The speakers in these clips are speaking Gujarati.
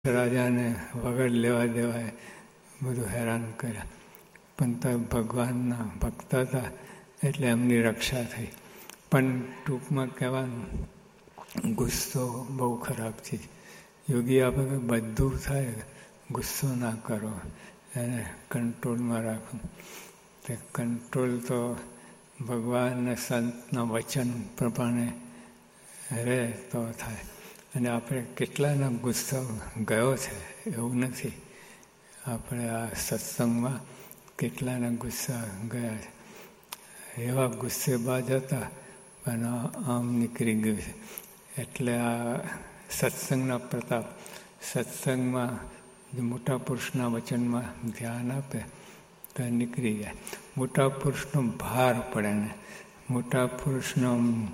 રાજાને વગર લેવા દેવાય બધું હેરાન કર્યા, પણ તો ભગવાનના ભક્ત હતા એટલે એમની રક્ષા થઈ. પણ ટૂંકમાં કહેવાનું, ગુસ્સો બહુ ખરાબ છે. યોગી આપણે બધું થાય, ગુસ્સો ના કરો, એને કંટ્રોલમાં રાખો. તે કંટ્રોલ તો ભગવાન અને સંતના વચન પ્રમાણે રહે તો થાય. અને આપણે કેટલાના ગુસ્સો ગયો છે એવું નથી. આપણે આ સત્સંગમાં કેટલાના ગુસ્સા ગયા છે. એવા ગુસ્સેબાજ હતા પણ આમ નીકળી ગયું છે. એટલે આ સત્સંગના પ્રતાપ, સત્સંગમાં મોટા પુરુષના વચનમાં ધ્યાન આપે તો નીકળી જાય. મોટા પુરુષનો ભાર પડે ને, મોટા પુરુષનો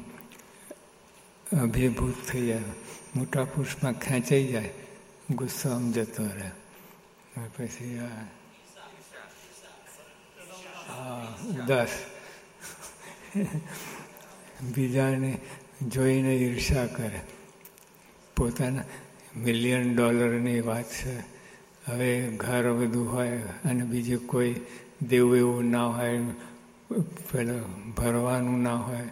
અભિભૂત થઈ જાય, મોટા પુરુષમાં ખેંચાઈ જાય, ગુસ્સો આમ જતો રહે. પછી ઉદાસ, બીજાને જોઈને ઈર્ષા કરે. પોતાના $1,000,000ની વાત છે. હવે ઘર બધું હોય અને બીજું કોઈ દેવું એવું ના હોય, પેલું ભરવાનું ના હોય,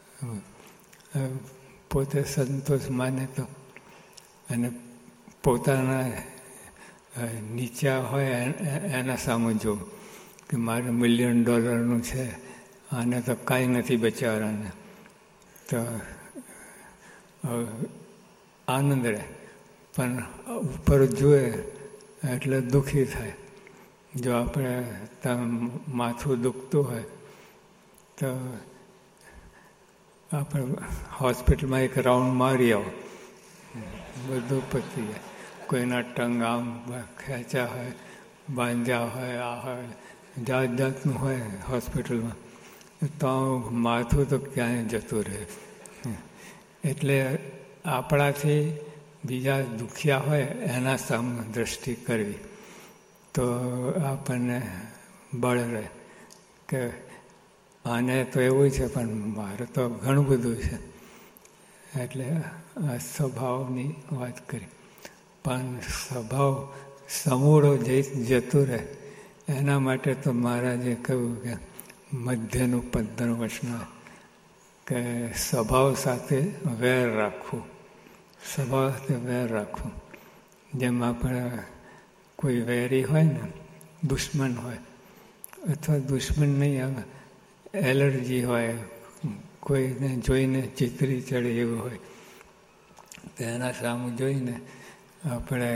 પોતે સંતોષ માને તો, અને પોતાના નીચા હોય એના સામે જોવું કે મારે $1,000,000નું છે, આને તો કાંઈ નથી બચારાને, તો આનંદ રહે. પણ ઉપર જુએ એટલે દુઃખી થાય. જો આપણે માથું દુખતું હોય તો આપણે હોસ્પિટલમાં એક રાઉન્ડ મારી આવો, બધું પતી જાય. કોઈના ટંગ આમ ખેંચ્યા હોય, બાંધ્યા હોય, આ હોય, જાત જાતનું હોય હોસ્પિટલમાં, તો માથું તો ક્યાંય જતું રહે. એટલે આપણાથી બીજા દુખિયા હોય એના સામે દ્રષ્ટિ કરવી તો આપણને બળ રહે કે આને તો એવું છે પણ મારે તો ઘણું બધું છે. એટલે આ સ્વભાવની વાત કરી. પણ સ્વભાવ સમૂળો જતું રહે એના માટે તો મહારાજે કહ્યું કે મધ્યનું 15 વચન કે સ્વભાવ સાથે વેર રાખવું. સ્વભાવ સાથે વેર રાખવું. જેમ આપણે કોઈ વેરી હોય ને, દુશ્મન હોય, અથવા દુશ્મન નહીં આવે, એલર્જી હોય, કોઈને જોઈને ચિતરી ચડે એવું હોય, તો એના સામે જોઈને આપણે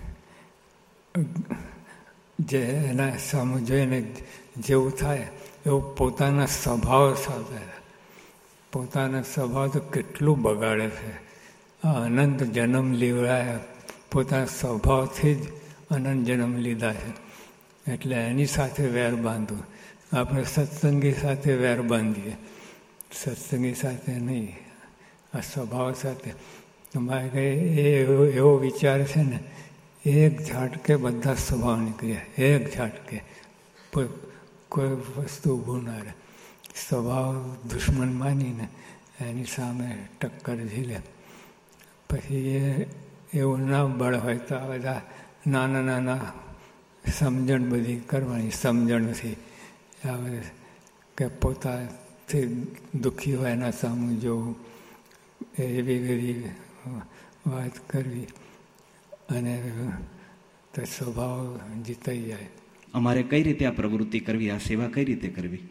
જે એના સામે જોઈને જેવું થાય એવું પોતાના સ્વભાવ સાથે. પોતાના સ્વભાવ તો કેટલું બગાડે છે. આ અનંત જન્મ લેવડાયા, પોતાના સ્વભાવથી જ અનંત જન્મ લીધા છે. એટલે એની સાથે વેર બાંધવું. આપણે સત્સંગી સાથે વેર બાંધીએ, સત્સંગી સાથે નહીં, આ સ્વભાવ સાથે. તમારે એવો વિચાર છે ને, એક ઝાટકે બધા સ્વભાવ નીકળ્યા, એક ઝાટકે કોઈ વસ્તુ ઊભું ના રહે. સ્વભાવ દુશ્મન માનીને એની સામે ટક્કર ઝીલે. પછી એવું ના બળ હોય તો આ બધા નાના નાના સમજણ બધી કરવાની. સમજણથી આવે કે પોતાથી દુઃખી હોય એના સામે જોવું, એવી બધી વાત કરવી અને તો સ્વભાવ જીતાઈ જાય. અમારે કઈ રીતે આ પ્રવૃત્તિ કરવી, આ સેવા કઈ રીતે કરવી?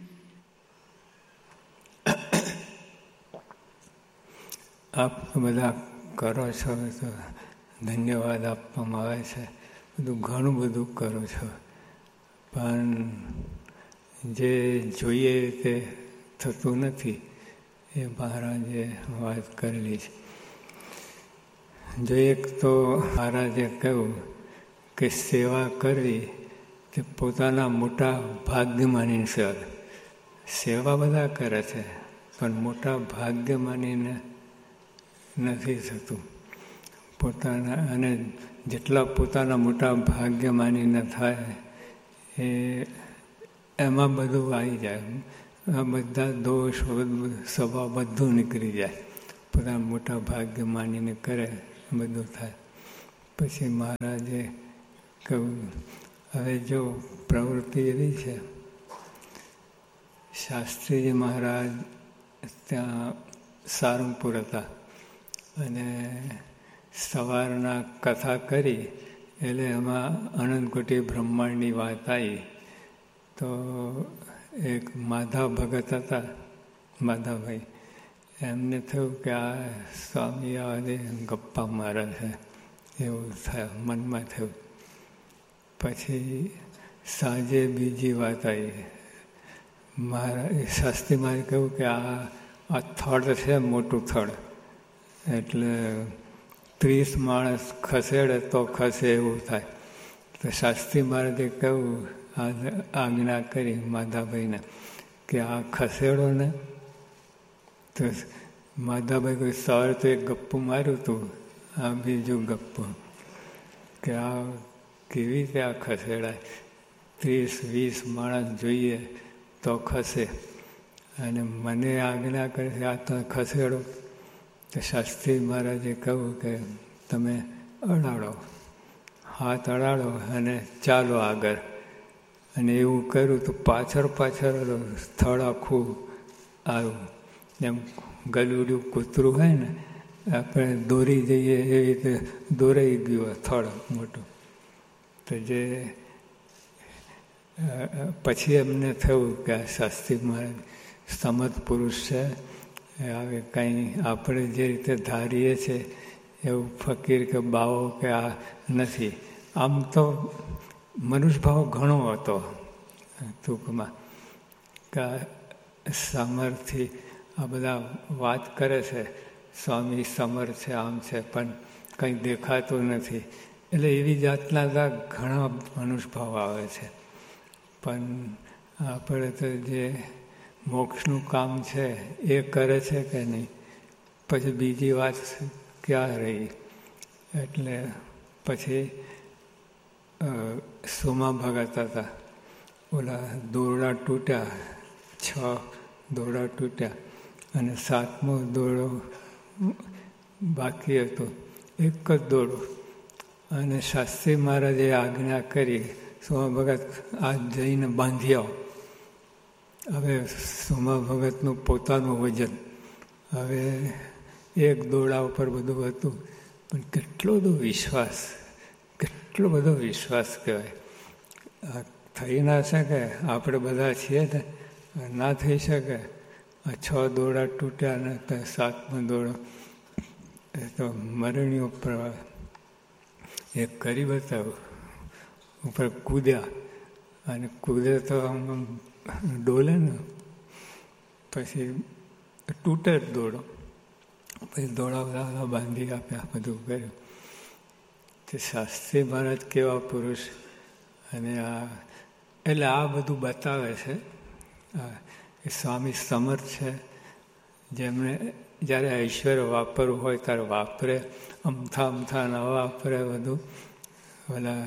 આપ બધા કરો છો તો ધન્યવાદ આપવામાં આવે છે. બધું ઘણું બધું કરો છો, પણ જે જોઈએ તે થતું નથી. એ મહારાજે વાત કરેલી છે. જો એક તો મહારાજે કહ્યું કે સેવા કરવી તે પોતાના મોટા ભાગ્ય માનીને સેવા બધા કરે છે, પણ મોટા ભાગ્ય માનીને નથી થતું. પોતાના અને જેટલા પોતાના મોટા ભાગ્ય માનીને થાય એમાં બધું આવી જાય. આ બધા દોષ, સ્વભાવ બધું નીકળી જાય. પોતાના મોટા ભાગ્ય માનીને કરે બધું થાય. પછી મહારાજે કહ્યું, હવે જો પ્રવૃત્તિ એવી છે, શાસ્ત્રીજી મહારાજ ત્યાં સારંગપુર હતા અને સવારના કથા કરી એટલે એમાં અનંતકોટી બ્રહ્માંડની વાત આવી. તો એક માધવ ભગત હતા, માધવભાઈ, એમને થયું કે આ સ્વામી આજે ગપ્પા મારે છે, એવું થયું, મનમાં થયું. પછી સાંજે બીજી વાત આવી. શાસ્ત્રી મારે કહ્યું કે આ થડ છે, મોટું થડ, એટલે 30 માણસ ખસેડે તો ખસે એવું થાય. તો શાસ્ત્રી મહારાજે કહ્યું, આજ્ઞા કરી માધાભાઈને કે આ ખસેડો ને. તો માધાભાઈ કોઈ સવારે તો એક ગપ્પું માર્યું હતું, આ બીજું ગપ્પું કે આ કેવી રીતે આ ખસેડાય, 30-20 માણસ જોઈએ તો ખસે, અને મને આજ્ઞા કરે છે આ તો ખસેડો. તો શાસ્ત્રી મહારાજે કહ્યું કે તમે અડાડો, હાથ અડાડો અને ચાલો આગળ. અને એવું કર્યું તો પાછળ સ્થળ આખું આવ્યું. જેમ ગલુડિયું કૂતરું હોય ને, આપણે દોરી જઈએ એવી રીતે દોરાઈ ગયું સ્થળ મોટું. તો જે પછી એમને થયું કે આ શાસ્ત્રી મહારાજ સમર્થ પુરુષ છે, હવે કંઈ આપણે જે રીતે ધારીએ છીએ એવું ફકીર કે બાવો કે આ નથી. આમ તો મનુષ્ય ભાવ ઘણો હતો ટૂંકમાં, કે સમર્થથી આ બધા વાત કરે છે, સ્વામી સમર્થ છે, આમ છે, પણ કંઈ દેખાતું નથી. એટલે એવી જાતના ઘણા મનુષ્ય ભાવ આવે છે. પણ આપણે તો જે મોક્ષનું કામ છે એ કરે છે કે નહીં, પછી બીજી વાત ક્યાં રહી. એટલે પછી સોમા ભગત હતા, ઓલા દોરડા તૂટ્યા, 6 દોરડા તૂટ્યા અને 7મો દોરડો બાકી હતો, એક જ દોરડો. અને શાસ્ત્રી મહારાજે આજ્ઞા કરી, સોમા ભગત આ જઈને બાંધી આવો. હવે સોમા ભગતનું પોતાનું વજન, હવે એક દોરડા ઉપર બધું હતું, પણ કેટલો બધો વિશ્વાસ કહેવાય. થઈ ના શકે, આપણે બધા છીએ ને, ના થઈ શકે. આ 6 દોરડા તૂટ્યા ને 7મો દોરડો એ તો મરણી ઉપર એક કરી બતાવ્યું, ઉપર કૂદ્યા અને કૂદે તો આમ ડોલે ને, પછી તૂટે જ દોડો, પછી દોડા બધા બાંધી આપ્યા, બધું કર્યું. તે શાસ્ત્રી મહારાજ કેવા પુરુષ. અને એટલે આ બધું બતાવે છે એ સ્વામી સમર્થ છે, જેમને જ્યારે ઐશ્વર્ય વાપરવું હોય ત્યારે વાપરે, અમથા ન વાપરે. બધું ઓલા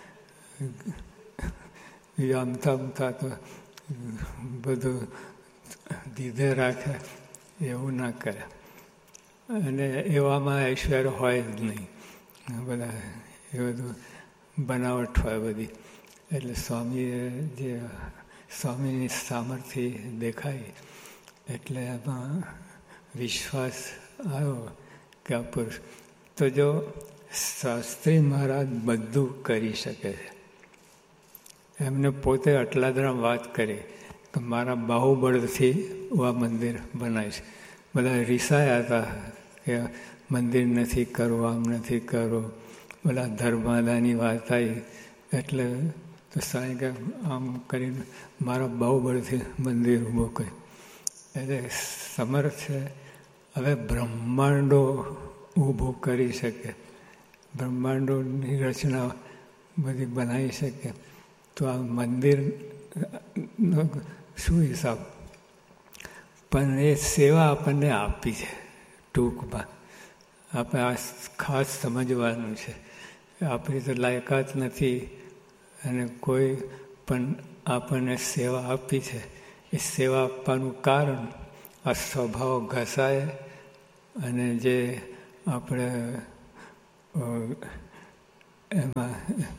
અમથા તો બધું દીધે રાખે, એવું ના કરે. અને એવામાં ઐશ્વર્ય હોય જ નહીં, બધા એ બધું બનાવટ હોય બધી. એટલે સ્વામીએ જે સ્વામીની સામર્થ્ય દેખાય, એટલે એમાં વિશ્વાસ આવ્યો કે આ પુરુષ. તો જો શાસ્ત્રી મહારાજ બધું કરી શકે છે, એમને પોતે અટલાદરા વાત કરી કે મારા બાહુબળથી આ મંદિર બનાવીશ. બધા રીસાયા હતા કે મંદિર નથી કરવું, આમ નથી કરવું. બધા ધર્માદાની વાત આવી એટલે તો સાંઈ કે આમ કરીને મારા બાહુબળથી મંદિર ઊભું કર્યું. એટલે સમર્થ છે. હવે બ્રહ્માંડો ઊભું કરી શકે, બ્રહ્માંડોની રચના બધી બનાવી શકે. તો આ મંદિરનો શું હિસાબ? પણ એ સેવા આપણને આપી છે. ટૂંકમાં આપણે આ ખાસ સમજવાનું છે. આપણી તો લાયકાત નથી અને કોઈ પણ આપણને સેવા આપી છે. એ સેવા આપવાનું કારણ આ સ્વભાવ ઘસાય અને જે આપણે એમાં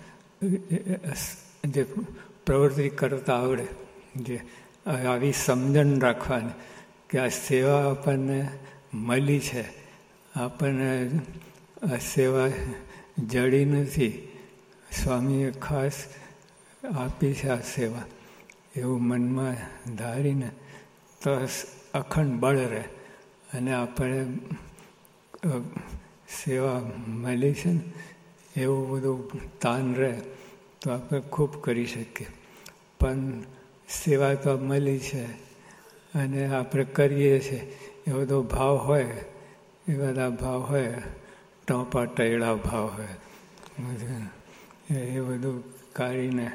જે પ્રવૃત્તિ કરતા આવડે, જે આવી સમજણ રાખવાની કે આ સેવા આપણને મળી છે, આપણને આ સેવા જડી નથી, સ્વામીએ ખાસ આપી છે આ સેવા, એવું મનમાં ધારીને તો અખંડ બળ રહે અને આપણે સેવા મળી છે ને એવું બધું તાન રહે તો આપણે ખૂબ કરી શકીએ. પણ સેવા તો મળી છે અને આપણે કરીએ છીએ એ બધો ભાવ હોય, એ બધા ભાવ હોય, ટોપા ટૈડા ભાવ હોય, એ બધું કાઢીને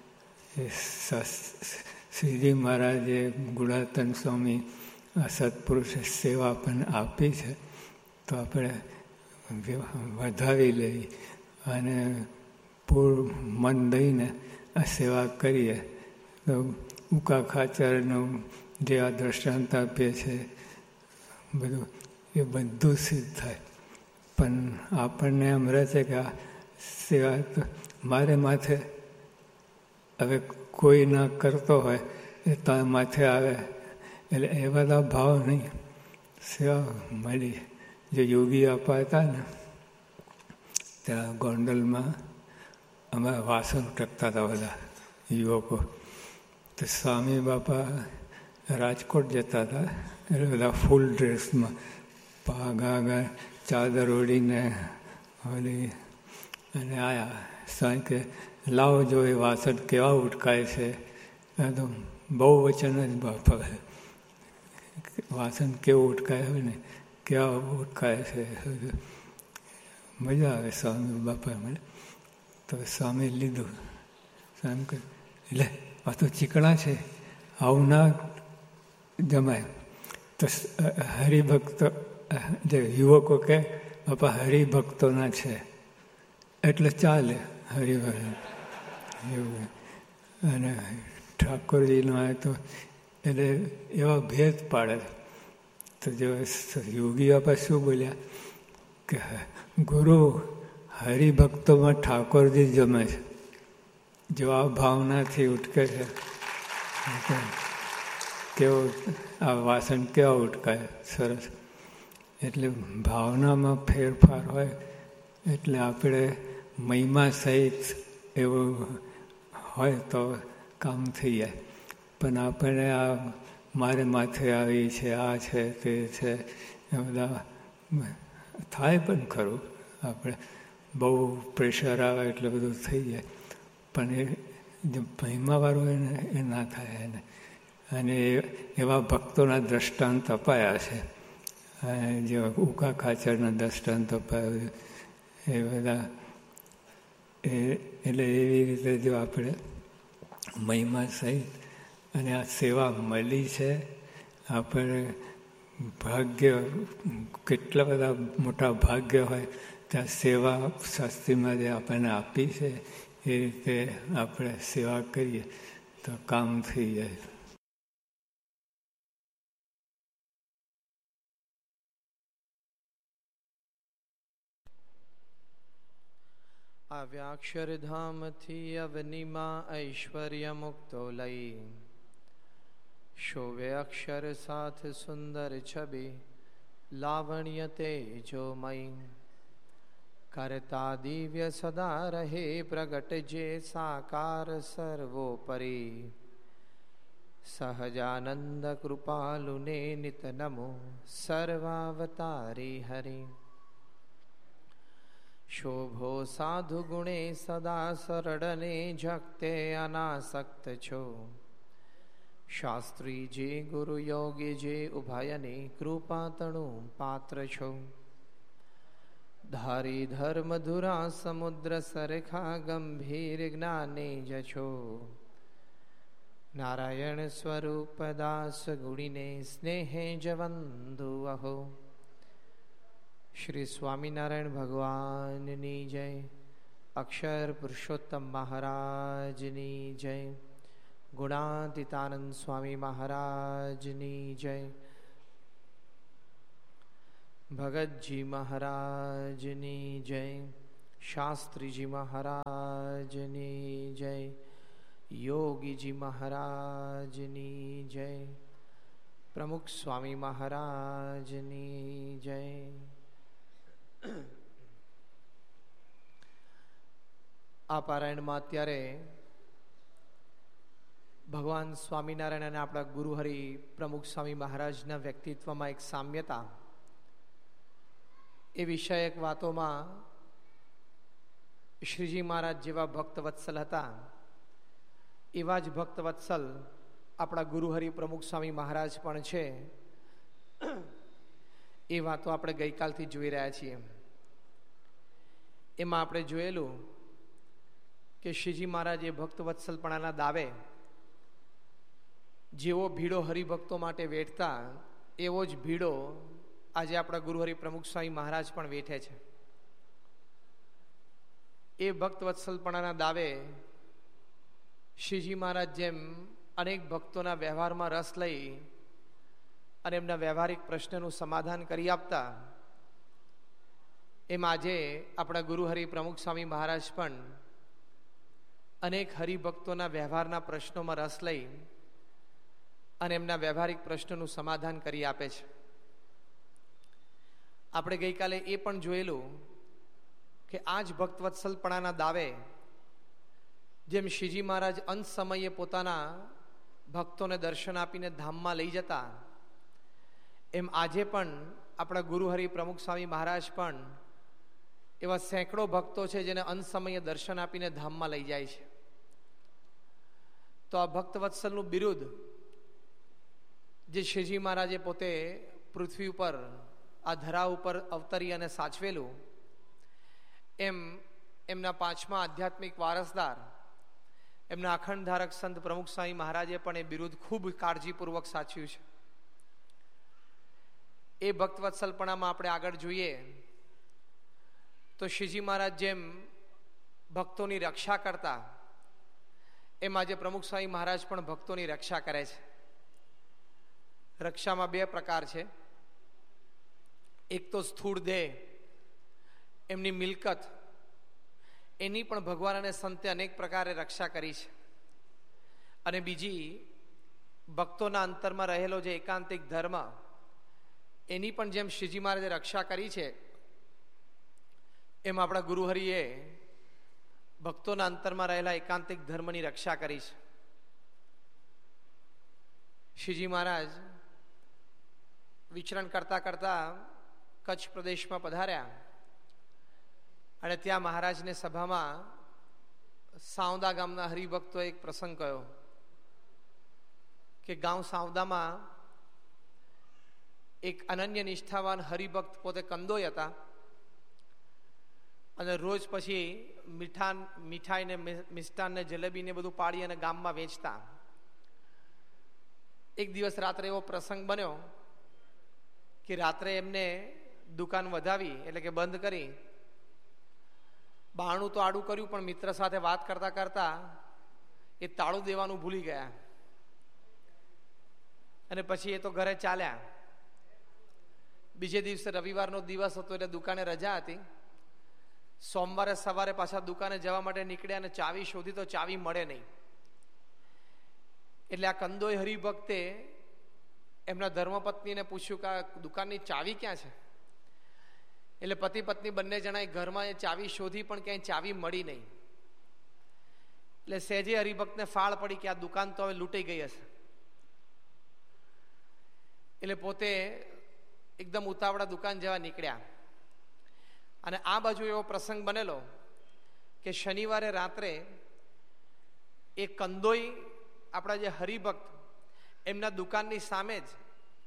શ્રીજી મહારાજે ગુણાતન સ્વામી આ સત્પુરુષે સેવા આપણને આપી છે તો આપણે વધાવી લઈએ અને પૂરું મન દઈને આ સેવા કરીએ તો ઉકા ખાચરનું જે આ દ્રષ્ટાંત આપીએ છે બધું એ બધું સિદ્ધ થાય. પણ આપણને એમ રહે છે કે આ સેવા તો મારે માથે, હવે કોઈ ના કરતો હોય એ તારા માથે આવે, એટલે એ બધા ભાવ નહીં. સેવા મળી. જે યોગી આપા હતા ને ત્યાં ગોંડલમાં અમે વાસણ ટકતા હતા બધા યુવકો, તો સ્વામી બાપા રાજકોટ જતા હતા એટલે બધા ફૂલ ડ્રેસમાં પાઘા ચાદર ઓઢીને ઓલી અને આવ્યા. સ્વામી કે લાવો જો એ વાસણ કેવા ઉટકાય છે, તો બહુ વચન જ બાપા, વાસણ કેવું ઉટકાય હોય ને કેવા ઉટકાય છે, મજા આવે સ્વામી બાપા મળે. તો સ્વામી લીધું. સ્વામી કહે એટલે આ તો ચીકણા છે, આવું ના જમાય. તો હરિભક્તો જે યુવકો કહે બાપા હરિભક્તોના છે એટલે ચાલે, હરિભક્ત એવું. અને ઠાકોરજીનો આવે તો એટલે એવા ભેદ પાડે. તો જો યોગી બાપા શું બોલ્યા કે ગુરુ હરિભક્તોમાં ઠાકોરજી જમે છે, જો આ ભાવનાથી ઉટકે છે કેવું આ વાસણ કેવા ઉટકાય સરસ. એટલે ભાવનામાં ફેરફાર હોય એટલે આપણે મહિમા સહિત એવું હોય તો કામ થઈ જાય. પણ આપણે આ મારે માથે આવી છે, આ છે તે છે, એ બધા થાય પણ ખરું. આપણે બહુ પ્રેશર આવે એટલે બધું થઈ જાય, પણ એ જે મહિમાવાળું હોય ને એ ના થાય એને. અને એવા ભક્તોના દ્રષ્ટાંત અપાયા છે, જે ઉકા ખાચરના દ્રષ્ટાંત અપાયા એ બધા. એટલે એવી રીતે જો આપણે મહિમા સહિત અને આ સેવા મળી છે, આપણે ભાગ્ય, કેટલા બધા મોટા ભાગ્ય હોય ત્યાં સેવા શાસ્ત્રીમાં જે આપણને આપી છે એ રીતે આપણે સેવા કરીએ તો કામ થઈ જાય. આવ્યાક્ષરધામથી અવનીમાં ઐશ્વર્ય મુક્તો લઈ, શોભે અક્ષર સાથ સુંદર છબી, લાવણ્ય તેજોમય. કરતા દિવ્ય સદા રહે પ્રગટ જે સાકાર સર્વોપરી, સહજાનંદ કૃપાલુને નિત નમો સર્વાવતારી હરિ. શોભો સાધુ ગુણે સદા સરળને જગતે અનાસક્ત છો, શાસ્ત્રી જે ગુરુ યોગી જે ઉભયને કૃપા તણું પાત્ર છો. ધારી ધર્મ ધુરા સમુદ્ર સરખા ગંભીર જ્ઞાને જછો, નારાયણ સ્વરૂપ દાસ ગુણીને સ્નેહે જવંદુ અહો. શ્રી સ્વામિનારાયણ ભગવાનની જય, અક્ષર પુરુષોત્તમ મહારાજની જય, ગુણાતીતાનંદ સ્વામી મહારાજની જય, ભગતજી મહારાજની જય, શાસ્ત્રીજી મહારાજની જય, યોગીજી મહારાજની જય, પ્રમુખ સ્વામી મહારાજની જય. આ પારાયણમાં અત્યારે ભગવાન સ્વામિનારાયણ અને આપણા ગુરુહરિ પ્રમુખ સ્વામી મહારાજના વ્યક્તિત્વમાં એક સામ્યતા, એ વિષયક વાતોમાં શ્રીજી મહારાજ જેવા ભક્તવત્સલ હતા એવા જ ભક્તવત્સલ આપણા ગુરુહરિ પ્રમુખ સ્વામી મહારાજ પણ છે. એ વાતો આપણે ગઈકાલથી જોઈ રહ્યા છીએ. એમાં આપણે જોયેલું કે શ્રીજી મહારાજ એ ભક્તવત્સલપણાના દાવે જેવો ભીડો હરિભક્તો માટે વેઠતા એવો જ ભીડો આજે આપણા ગુરુહરિ પ્રમુખ સ્વામી મહારાજ પણ વેઠે છે. એ ભક્તવત્સલપણાના દાવે શ્રીજી મહારાજ જેમ અનેક ભક્તોના વ્યવહારમાં રસ લઈ અને એમના વ્યવહારિક પ્રશ્નનું સમાધાન કરી આપતા, એમ આજે આપણા ગુરુહરિ પ્રમુખ સ્વામી મહારાજ પણ અનેક હરિભક્તોના વ્યવહારના પ્રશ્નોમાં રસ લઈ અને એમના વ્યવહારિક પ્રશ્નોનું સમાધાન કરી આપે છે. આપણે ગઈકાલે એ પણ જોયેલું કે આ જ ભક્તવત્સલપણાના દાવે જેમ શ્રીજી મહારાજ અંત સમયે પોતાના ભક્તોને દર્શન આપીને ધામમાં લઈ જતા, એમ આજે પણ આપણા ગુરુહરિ પ્રમુખ સ્વામી મહારાજ પણ એવા સેંકડો ભક્તો છે જેને અંત સમયે દર્શન આપીને ધામમાં લઈ જાય છે. તો આ ભક્તવત્સલનું બિરુદ જે શ્રીજી મહારાજે પોતે પૃથ્વી ઉપર આ ધરા ઉપર અવતરી અને સાચવેલું, એમ એમના પાંચમા આધ્યાત્મિક વારસદાર એમના અખંડ ધારક સંત પ્રમુખ સ્વામી મહારાજે પણ એ બિરુદ ખૂબ કાળજીપૂર્વક સાચવ્યું છે. એ ભક્તવત્સલપણામાં આપણે આગળ જોઈએ તો શ્રીજી મહારાજ જેમ ભક્તોની રક્ષા કરતા, એમ આજે પ્રમુખ સ્વામી મહારાજ પણ ભક્તોની રક્ષા કરે છે. રક્ષામાં બે પ્રકાર છે. એક તો સ્થૂળ દેહ, એમની મિલકત, એની પણ ભગવાન અને સંતે અનેક પ્રકારે રક્ષા કરી છે. અને બીજી ભક્તોના અંતરમાં રહેલો જે એકાંતિક ધર્મ, એની પણ જેમ શ્રીજી મહારાજે રક્ષા કરી છે, એમ આપણા ગુરુહરિએ ભક્તોના અંતરમાં રહેલા એકાંતિક ધર્મની રક્ષા કરી છે. શ્રીજી મહારાજ વિચરણ કરતા કરતા કચ્છ પ્રદેશમાં પધાર્યા અને ત્યાં મહારાજને સભામાં સાવદા ગામના હરિભક્તોએ એક પ્રસંગ કહ્યો કે ગામ સાવદામાં એક અનન્ય નિષ્ઠાવાન હરિભક્ત પોતે કંદોય હતા અને રોજ પછી મીઠાઈ ને મિષ્ટાન ને જલેબી ને બધું પાડી અને ગામમાં વેચતા. એક દિવસ રાત્રે એવો પ્રસંગ બન્યો કે રાત્રે એમને દુકાન વધાવી એટલે કે બંધ કરી, બારણું તો આડું કર્યું પણ મિત્ર સાથે વાત કરતા કરતા એ તાળું દેવાનું ભૂલી ગયા અને પછી એ તો ઘરે ચાલ્યા. બીજે દિવસે રવિવારનો દિવસ હતો એટલે દુકાને રજા હતી. સોમવારે સવારે પાછા દુકાને જવા માટે નીકળ્યા અને ચાવી શોધી તો ચાવી મળે નહીં. એટલે આ કંદોય હરિભક્તે એમના ધર્મપત્નીને પૂછ્યું કે આ દુકાનની ચાવી ક્યાં છે? એટલે પતિ પત્ની બંને જણાએ ઘરમાં એ ચાવી શોધી પણ ક્યાંય ચાવી મળી નહીં. એટલે સહેજે હરિભક્તને ફાળ પડી કે આ દુકાન તો હવે લૂંટાઈ ગઈ હશે. એટલે પોતે એકદમ ઉતાવળા દુકાન જવા નીકળ્યા. અને આ બાજુ એવો પ્રસંગ બનેલો કે શનિવારે રાત્રે એ કંદોઈ આપણા જે હરિભક્ત એમના દુકાનની સામે જ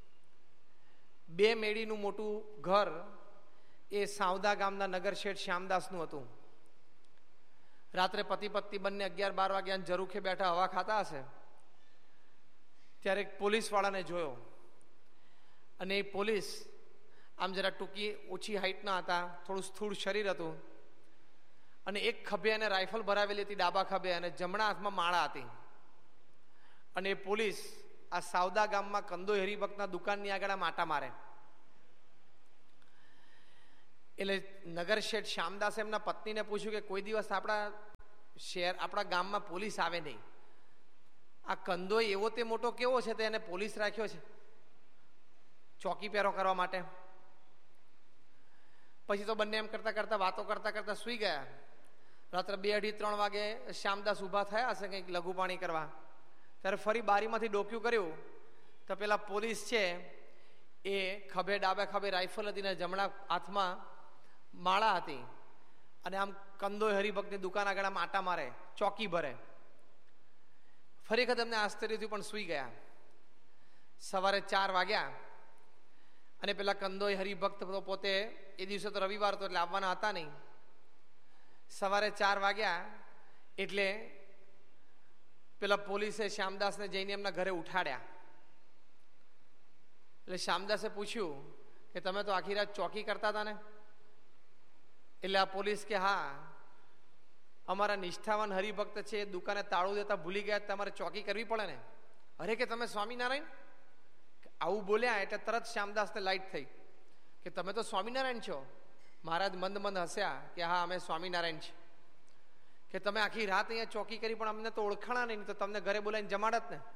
2 મેડીનું મોટું ઘર એ સાવદા ગામના નગર શેઠ શ્યામદાસનું હતું. રાત્રે પતિ પત્ની બંને 11-12 વાગ્યા ઝરૂખે બેઠા હવા ખાતા હશે ત્યારે એક પોલીસ વાળાને જોયો અને એ પોલીસ આમ જરા ટૂંકી ઓછી હાઈટના હતા, થોડું સ્થૂળ શરીર હતું અને એક ખભે એને રાઇફલ ભરાવેલી હતી ડાબા ખભે અને જમણા હાથમાં માળા હતી. અને એ પોલીસ આ સાવદા ગામમાં કંદોઈ હરિભક્તના દુકાનની આગળ માટા મારે. એટલે નગર શેઠ શ્યામદાસ એમના પત્નીને પૂછ્યું કે કોઈ દિવસ આપણા ગામમાં પોલીસ આવે નહીં, આ કંદોય એવો તે મોટો કેવો છે તે એને પોલીસ રાખ્યો છે ચોકી પહેરો કરવા માટે? પછી તો બંને એમ કરતા કરતા વાતો કરતા કરતા સૂઈ ગયા. રાત્રે 2, 2:30, 3 વાગે શ્યામદાસ ઊભા થયા હશે કંઈક લઘુ પાણી કરવા, ત્યારે ફરી બારીમાંથી ડોક્યું કર્યું તો પેલા પોલીસ છે એ ખભે ડાબે ખભે રાઇફલ હતી ને જમણા હાથમાં માળા હતી અને આમ કંદોય હરિભક્તની દુકાન આગળ આમ આટા મારે, ચોકી ભરે. ફરી વખત એમને આશ્ચર્ય થયું પણ સૂઈ ગયા. સવારે 4 વાગ્યા અને પેલા કંદોય હરિભક્ત પોતે એ દિવસે તો રવિવાર હતો એટલે આવવાના હતા નહીં. સવારે 4 વાગ્યા એટલે પેલા પોલીસે શ્યામદાસને જઈને એમના ઘરે ઉઠાડ્યા. એટલે શ્યામદાસે પૂછ્યું કે તમે તો આખી રાત ચોકી કરતા હતા ને? એટલે આ પોલીસ કે હા, અમારા નિષ્ઠાવાન હરિભક્ત છે, દુકાને તાળું દેતા ભૂલી ગયા, તમારે ચોકી કરવી પડે ને. અરે કે તમે સ્વામિનારાયણ? આવું બોલ્યા એટલે તરત શ્યામદાસને લાઈટ થઈ કે તમે તો સ્વામિનારાયણ છો. મહારાજ મંદ મંદ હસ્યા કે હા, અમે સ્વામિનારાયણ છીએ. કે તમે આખી રાત અહીંયા ચોકી કરી પણ અમને તો ઓળખાણા નહીં, તો તમને ઘરે બોલાવીને જમાડત ને.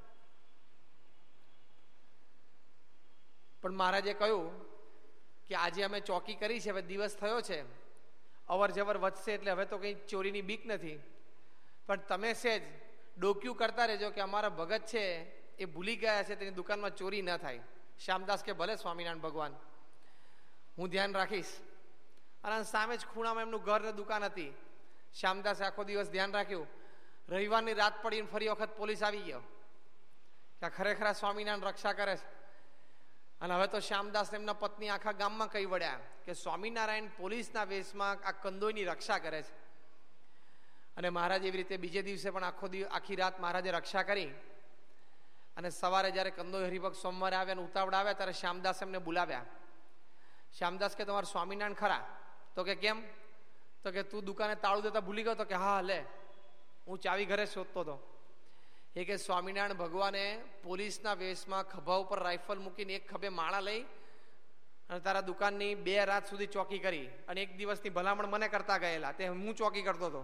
પણ મહારાજે કહ્યું કે આજે અમે ચોકી કરી છે, હવે દિવસ થયો છે, અવર જવર વધશે એટલે હવે તો કંઈ ચોરીની બીક નથી, પણ તમે સેજ ડોક્યું કરતા રહેજો કે અમારા ભગત છે એ ભૂલી ગયા છે, તેની દુકાનમાં ચોરી ન થાય. શ્યામદાસ કે ભલે સ્વામિનારાયણ ભગવાન, હું ધ્યાન રાખીશ. અને સામે જ ખૂણામાં એમનું ઘર ને દુકાન હતી. શ્યામદાસે આખો દિવસ ધ્યાન રાખ્યું. રવિવારની રાત પડીને ફરી વખત પોલીસ આવી ગયો કે ખરેખર સ્વામિનારાયણ રક્ષા કરે છે. અને હવે તો શ્યામદાસ એમના પત્ની આખા ગામમાં કહી વળ્યા કે સ્વામિનારાયણ પોલીસના વેશમાં આ કંદોયની રક્ષા કરે છે. અને મહારાજ એવી રીતે બીજે દિવસે પણ આખી રાત મહારાજે રક્ષા કરી. અને સવારે જ્યારે કંદોય હરિભક્ત સોમવારે આવ્યા અને ઉતાવળ આવ્યા ત્યારે શ્યામદાસ એમને બોલાવ્યા. શ્યામદાસ કે તમારે સ્વામિનારાયણ ખરા? તો કે કેમ? તો કે તું દુકાને તાળું દેતા ભૂલી ગયો? તો કે હા, લે હું ચાવી ઘરે શોધતો હતો. એ કે સ્વામિનારાયણ ભગવાને પોલીસના વેશમાં ખભા ઉપર રાઇફલ મૂકીને એક ખભે માળા લઈ અને તારા દુકાનની 2 રાત સુધી ચોકી કરી, અને એક દિવસની ભલામણ મને કરતા ગયેલા, તે હું ચોકી કરતો હતો.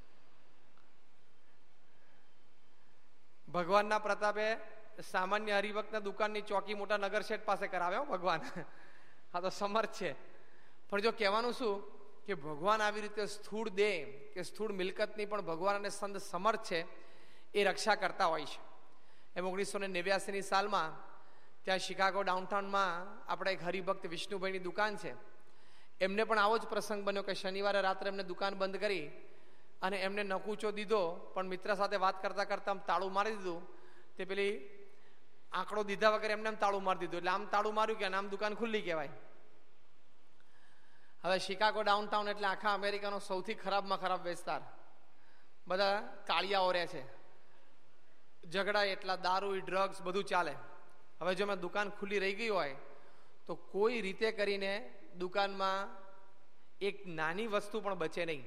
ભગવાનના પ્રતાપે સામાન્ય હરિભક્તના દુકાનની ચોકી મોટા નગર શેઠ પાસે કરાવ્યો ભગવાન. આ તો સમર્થ છે. પણ જો કહેવાનું શું કે ભગવાન આવી રીતે સ્થૂળ દેહ કે સ્થૂળ મિલકતની પણ ભગવાન અને સંત સમર્થ છે એ રક્ષા કરતા હોય છે. એમ 1989ની સાલમાં ત્યાં શિકાગો ડાઉનટાઉનમાં આપણા એક હરિભક્ત વિષ્ણુભાઈની દુકાન છે. એમને પણ આવો જ પ્રસંગ બન્યો કે શનિવારે રાત્રે એમને દુકાન બંધ કરી અને એમને નકૂચો દીધો, પણ મિત્ર સાથે વાત કરતા કરતા તાળું મારી દીધું. તે પેલી આંકડો દીધા વગર એમને તાળું મારી દીધું. એટલે આમ તાળું માર્યું કે આમ દુકાન ખુલ્લી કહેવાય. હવે શિકાગો ડાઉનટાઉન એટલે આખા અમેરિકાનો સૌથી ખરાબમાં ખરાબ વિસ્તાર. બધા કાળિયાઓ રહે છે, ઝઘડા એટલા, દારૂ, ડ્રગ્સ બધું ચાલે. હવે જો મેં દુકાન ખુલ્લી રહી ગઈ હોય તો કોઈ રીતે કરીને દુકાનમાં એક નાની વસ્તુ પણ બચે નહીં.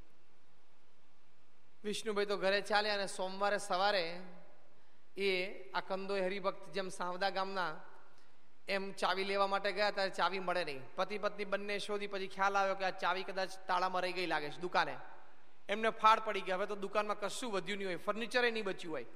વિષ્ણુભાઈ તો ઘરે ચાલે અને સોમવારે સવારે એ આ કંદોય હરિભક્ત જેમ સાવદા ગામના એમ ચાવી લેવા માટે ગયા ત્યારે ચાવી મળે નહીં. પતિ પત્ની બંને શોધી, પછી ખ્યાલ આવ્યો કે આ ચાવી કદાચ તાળામાં રહી ગઈ લાગે છે દુકાને. એમને ફાળ પડી ગયા, હવે તો દુકાનમાં કશું વધ્યું નહીં હોય, ફર્નિચરે નહીં બચ્યું હોય.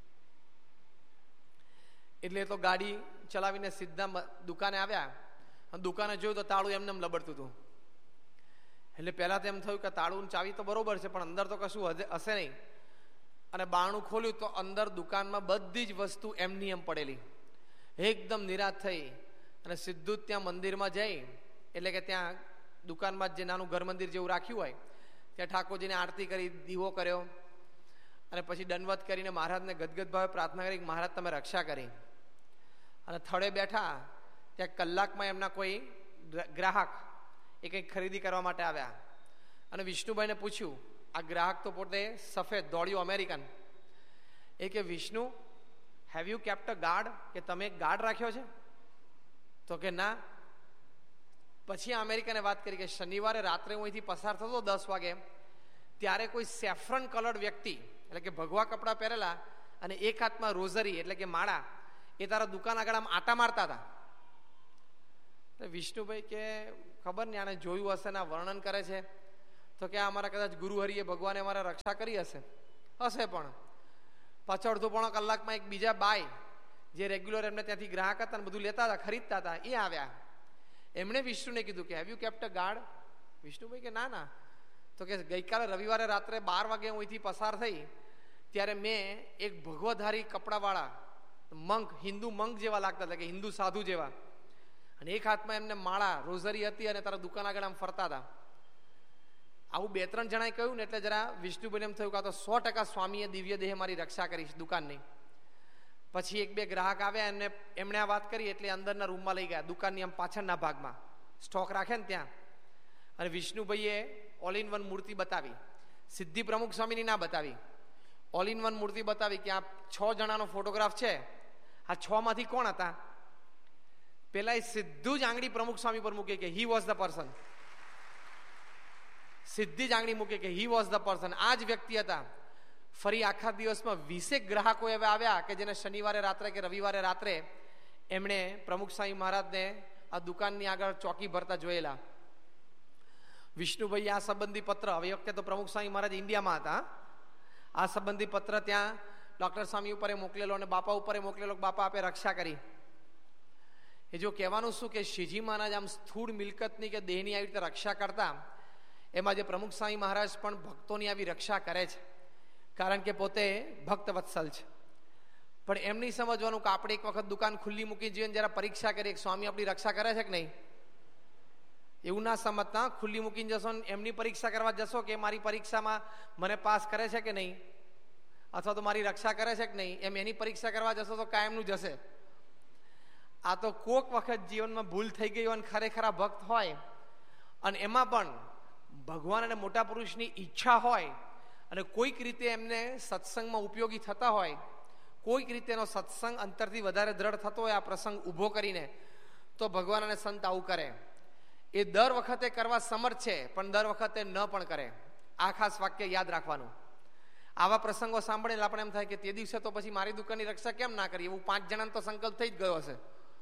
એટલે તો ગાડી ચલાવીને સીધા દુકાને આવ્યા. દુકાને જોયું તો તાળું એમને લબડતું હતું. એટલે પહેલા તો એમ થયું કે તાળું ચાવી તો બરોબર છે પણ અંદર તો કશું હશે નહીં. અને બારણું ખોલ્યું તો અંદર દુકાનમાં બધી જ વસ્તુ એમની એમ પડેલી. એકદમ નિરાશ થઈ અને સીધું જ ત્યાં મંદિરમાં જઈ, એટલે કે ત્યાં દુકાનમાં જે નાનું ઘર મંદિર જેવું રાખ્યું હોય ત્યાં ઠાકોરજીને આરતી કરી, દીવો કર્યો અને પછી દંડવત કરીને મહારાજને ગદગદ ભાવે પ્રાર્થના કરી, મહારાજ તમે રક્ષા કરી. અને થડે બેઠા ત્યાં કલાકમાં એમના કોઈ ગ્રાહક એ કંઈક ખરીદી કરવા માટે આવ્યા. અને વિષ્ણુભાઈને પૂછ્યું, આ ગ્રાહક તો પોતે સફેદ દોડ્યું અમેરિકન. એ કે Vishnu, have you kept a guard? કે તમે એક ગાર્ડ રાખ્યો છે? તો કે ના. પછી અમેરિકાને વાત કરી કે શનિવારે રાત્રે હું અહીંથી પસાર થતો 10 વાગે, ત્યારે કોઈ સેફ્રન કલર્ડ વ્યક્તિ, એટલે કે ભગવા કપડાં પહેરેલા અને એક હાથમાં રોઝરી એટલે કે માળા, એ તારા દુકાન આગળ આમ આટા મારતા હતા. વિષ્ણુભાઈ કે ખબર નહીં, આને જોયું હશે ને આ વર્ણન કરે છે તો કે અમારા કદાચ ગુરુહરિએ ભગવાને અમારા રક્ષા કરી હશે. પણ પાછળ અડધો પોણો કલાકમાં એક બીજા બાય જે રેગ્યુલર એમને ત્યાંથી ગ્રાહક હતા ને બધું લેતા હતા, ખરીદતા હતા, એ આવ્યા. એમણે વિષ્ણુને કીધું કે have you kept a guard? Vishnubhai કે ના. તો કે ગઈકાલે રવિવારે રાત્રે 12 વાગે હું અહીંથી પસાર થઈ ત્યારે મેં એક ભગવધારી કપડાવાળા મંક, હિન્દુ મંક જેવા લાગતા હતા, કે હિન્દુ સાધુ જેવા, અને એક હાથમાં એમને માળા રોઝરી હતી અને તારા દુકાન આગળ આમ ફરતા હતા. આવું 2-3 જણાએ કહ્યું ને એટલે જરા વિષ્ણુભાઈને એમ થયું કે આ તો 100% સ્વામીએ દિવ્ય દેહ મારી રક્ષા કરી દુકાનની. પછી 1-2 ગ્રાહક આવ્યા, એમણે આ વાત કરી એટલે અંદરના રૂમમાં લઈ ગયા, દુકાનની આમ પાછળના ભાગમાં સ્ટોક રાખે ને ત્યાં. અને વિષ્ણુભાઈએ ઓલ ઇન વન મૂર્તિ બતાવી, સિદ્ધિ પ્રમુખ સ્વામીની ના બતાવી, ઓલ ઇન વન મૂર્તિ બતાવી કે આ 6 જણાનો ફોટોગ્રાફ છે, આ 6 માંથી કોણ હતા? પેલા એ સીધું જ આંગળી પ્રમુખ સ્વામી પર મૂકે કે હી વોઝ ધ પર્સન, સીધી જ આંગળી મૂકે કે હી વોઝ ધ પર્સન, આ જ વ્યક્તિ હતા. ફરી આખા દિવસમાં 20 ગ્રાહકો એવા આવ્યા કે જેને શનિવારે રાત્રે કે રવિવારે રાત્રે એમણે પ્રમુખ સ્વામી મહારાજને આ દુકાનની આગળ ચોકી ભરતા જોયેલા. વિષ્ણુભાઈ આ સંબંધી પત્ર, હવે વખતે તો પ્રમુખ સ્વામી મહારાજ ઇન્ડિયામાં હતા, આ સંબંધી પત્ર ત્યાં ડોક્ટર સ્વામી ઉપર મોકલેલો અને બાપા ઉપર મોકલેલો, બાપા આપે રક્ષા કરી. એ જો કહેવાનું શું કે શ્રીજી મહારાજ આમ સ્થૂળ મિલકતની કે દેહની આવી રીતે રક્ષા કરતા, એમાં જે પ્રમુખ સ્વામી મહારાજ પણ ભક્તોની આવી રક્ષા કરે છે, કારણ કે પોતે ભક્ત વત્સલ છે. પણ એમ નહીં સમજવાનું કે આપણે એક વખત દુકાન ખુલ્લી મૂકી જોઈએ જરા પરીક્ષા કરીએ સ્વામી આપણી રક્ષા કરે છે કે નહીં, એવું ના સમજતા. ખુલ્લી મૂકીને જશો ને એમની પરીક્ષા કરવા જશો કે મારી પરીક્ષામાં મને પાસ કરે છે કે નહીં, અથવા તો મારી રક્ષા કરે છે કે નહીં, એમ એની પરીક્ષા કરવા જશો તો કાયમનું જશે. આ તો કોક વખત જીવનમાં ભૂલ થઈ ગઈ હોય અને ખરેખર આ ભક્ત હોય અને એમાં પણ ભગવાન અને મોટા પુરુષની ઈચ્છા હોય અને કોઈક રીતે એમને સત્સંગમાં ઉપયોગી થતા હોય, કોઈક રીતે એનો સત્સંગ અંતરથી વધારે દ્રઢ થતો હોય આ પ્રસંગ ઊભો કરીને, તો ભગવાન અને સંત આવું કરે. એ દર વખતે કરવા સમર્થ છે પણ દર વખતે ન પણ કરે. આ ખાસ વાક્ય યાદ રાખવાનું. આવા પ્રસંગો સાંભળીને આપણે એમ થાય કે તે દિવસે તો પછી મારી દુકાનની રક્ષા કેમ ના કરી, એવું 5 જણાનો તો સંકલ્પ થઈ જ ગયો હશે.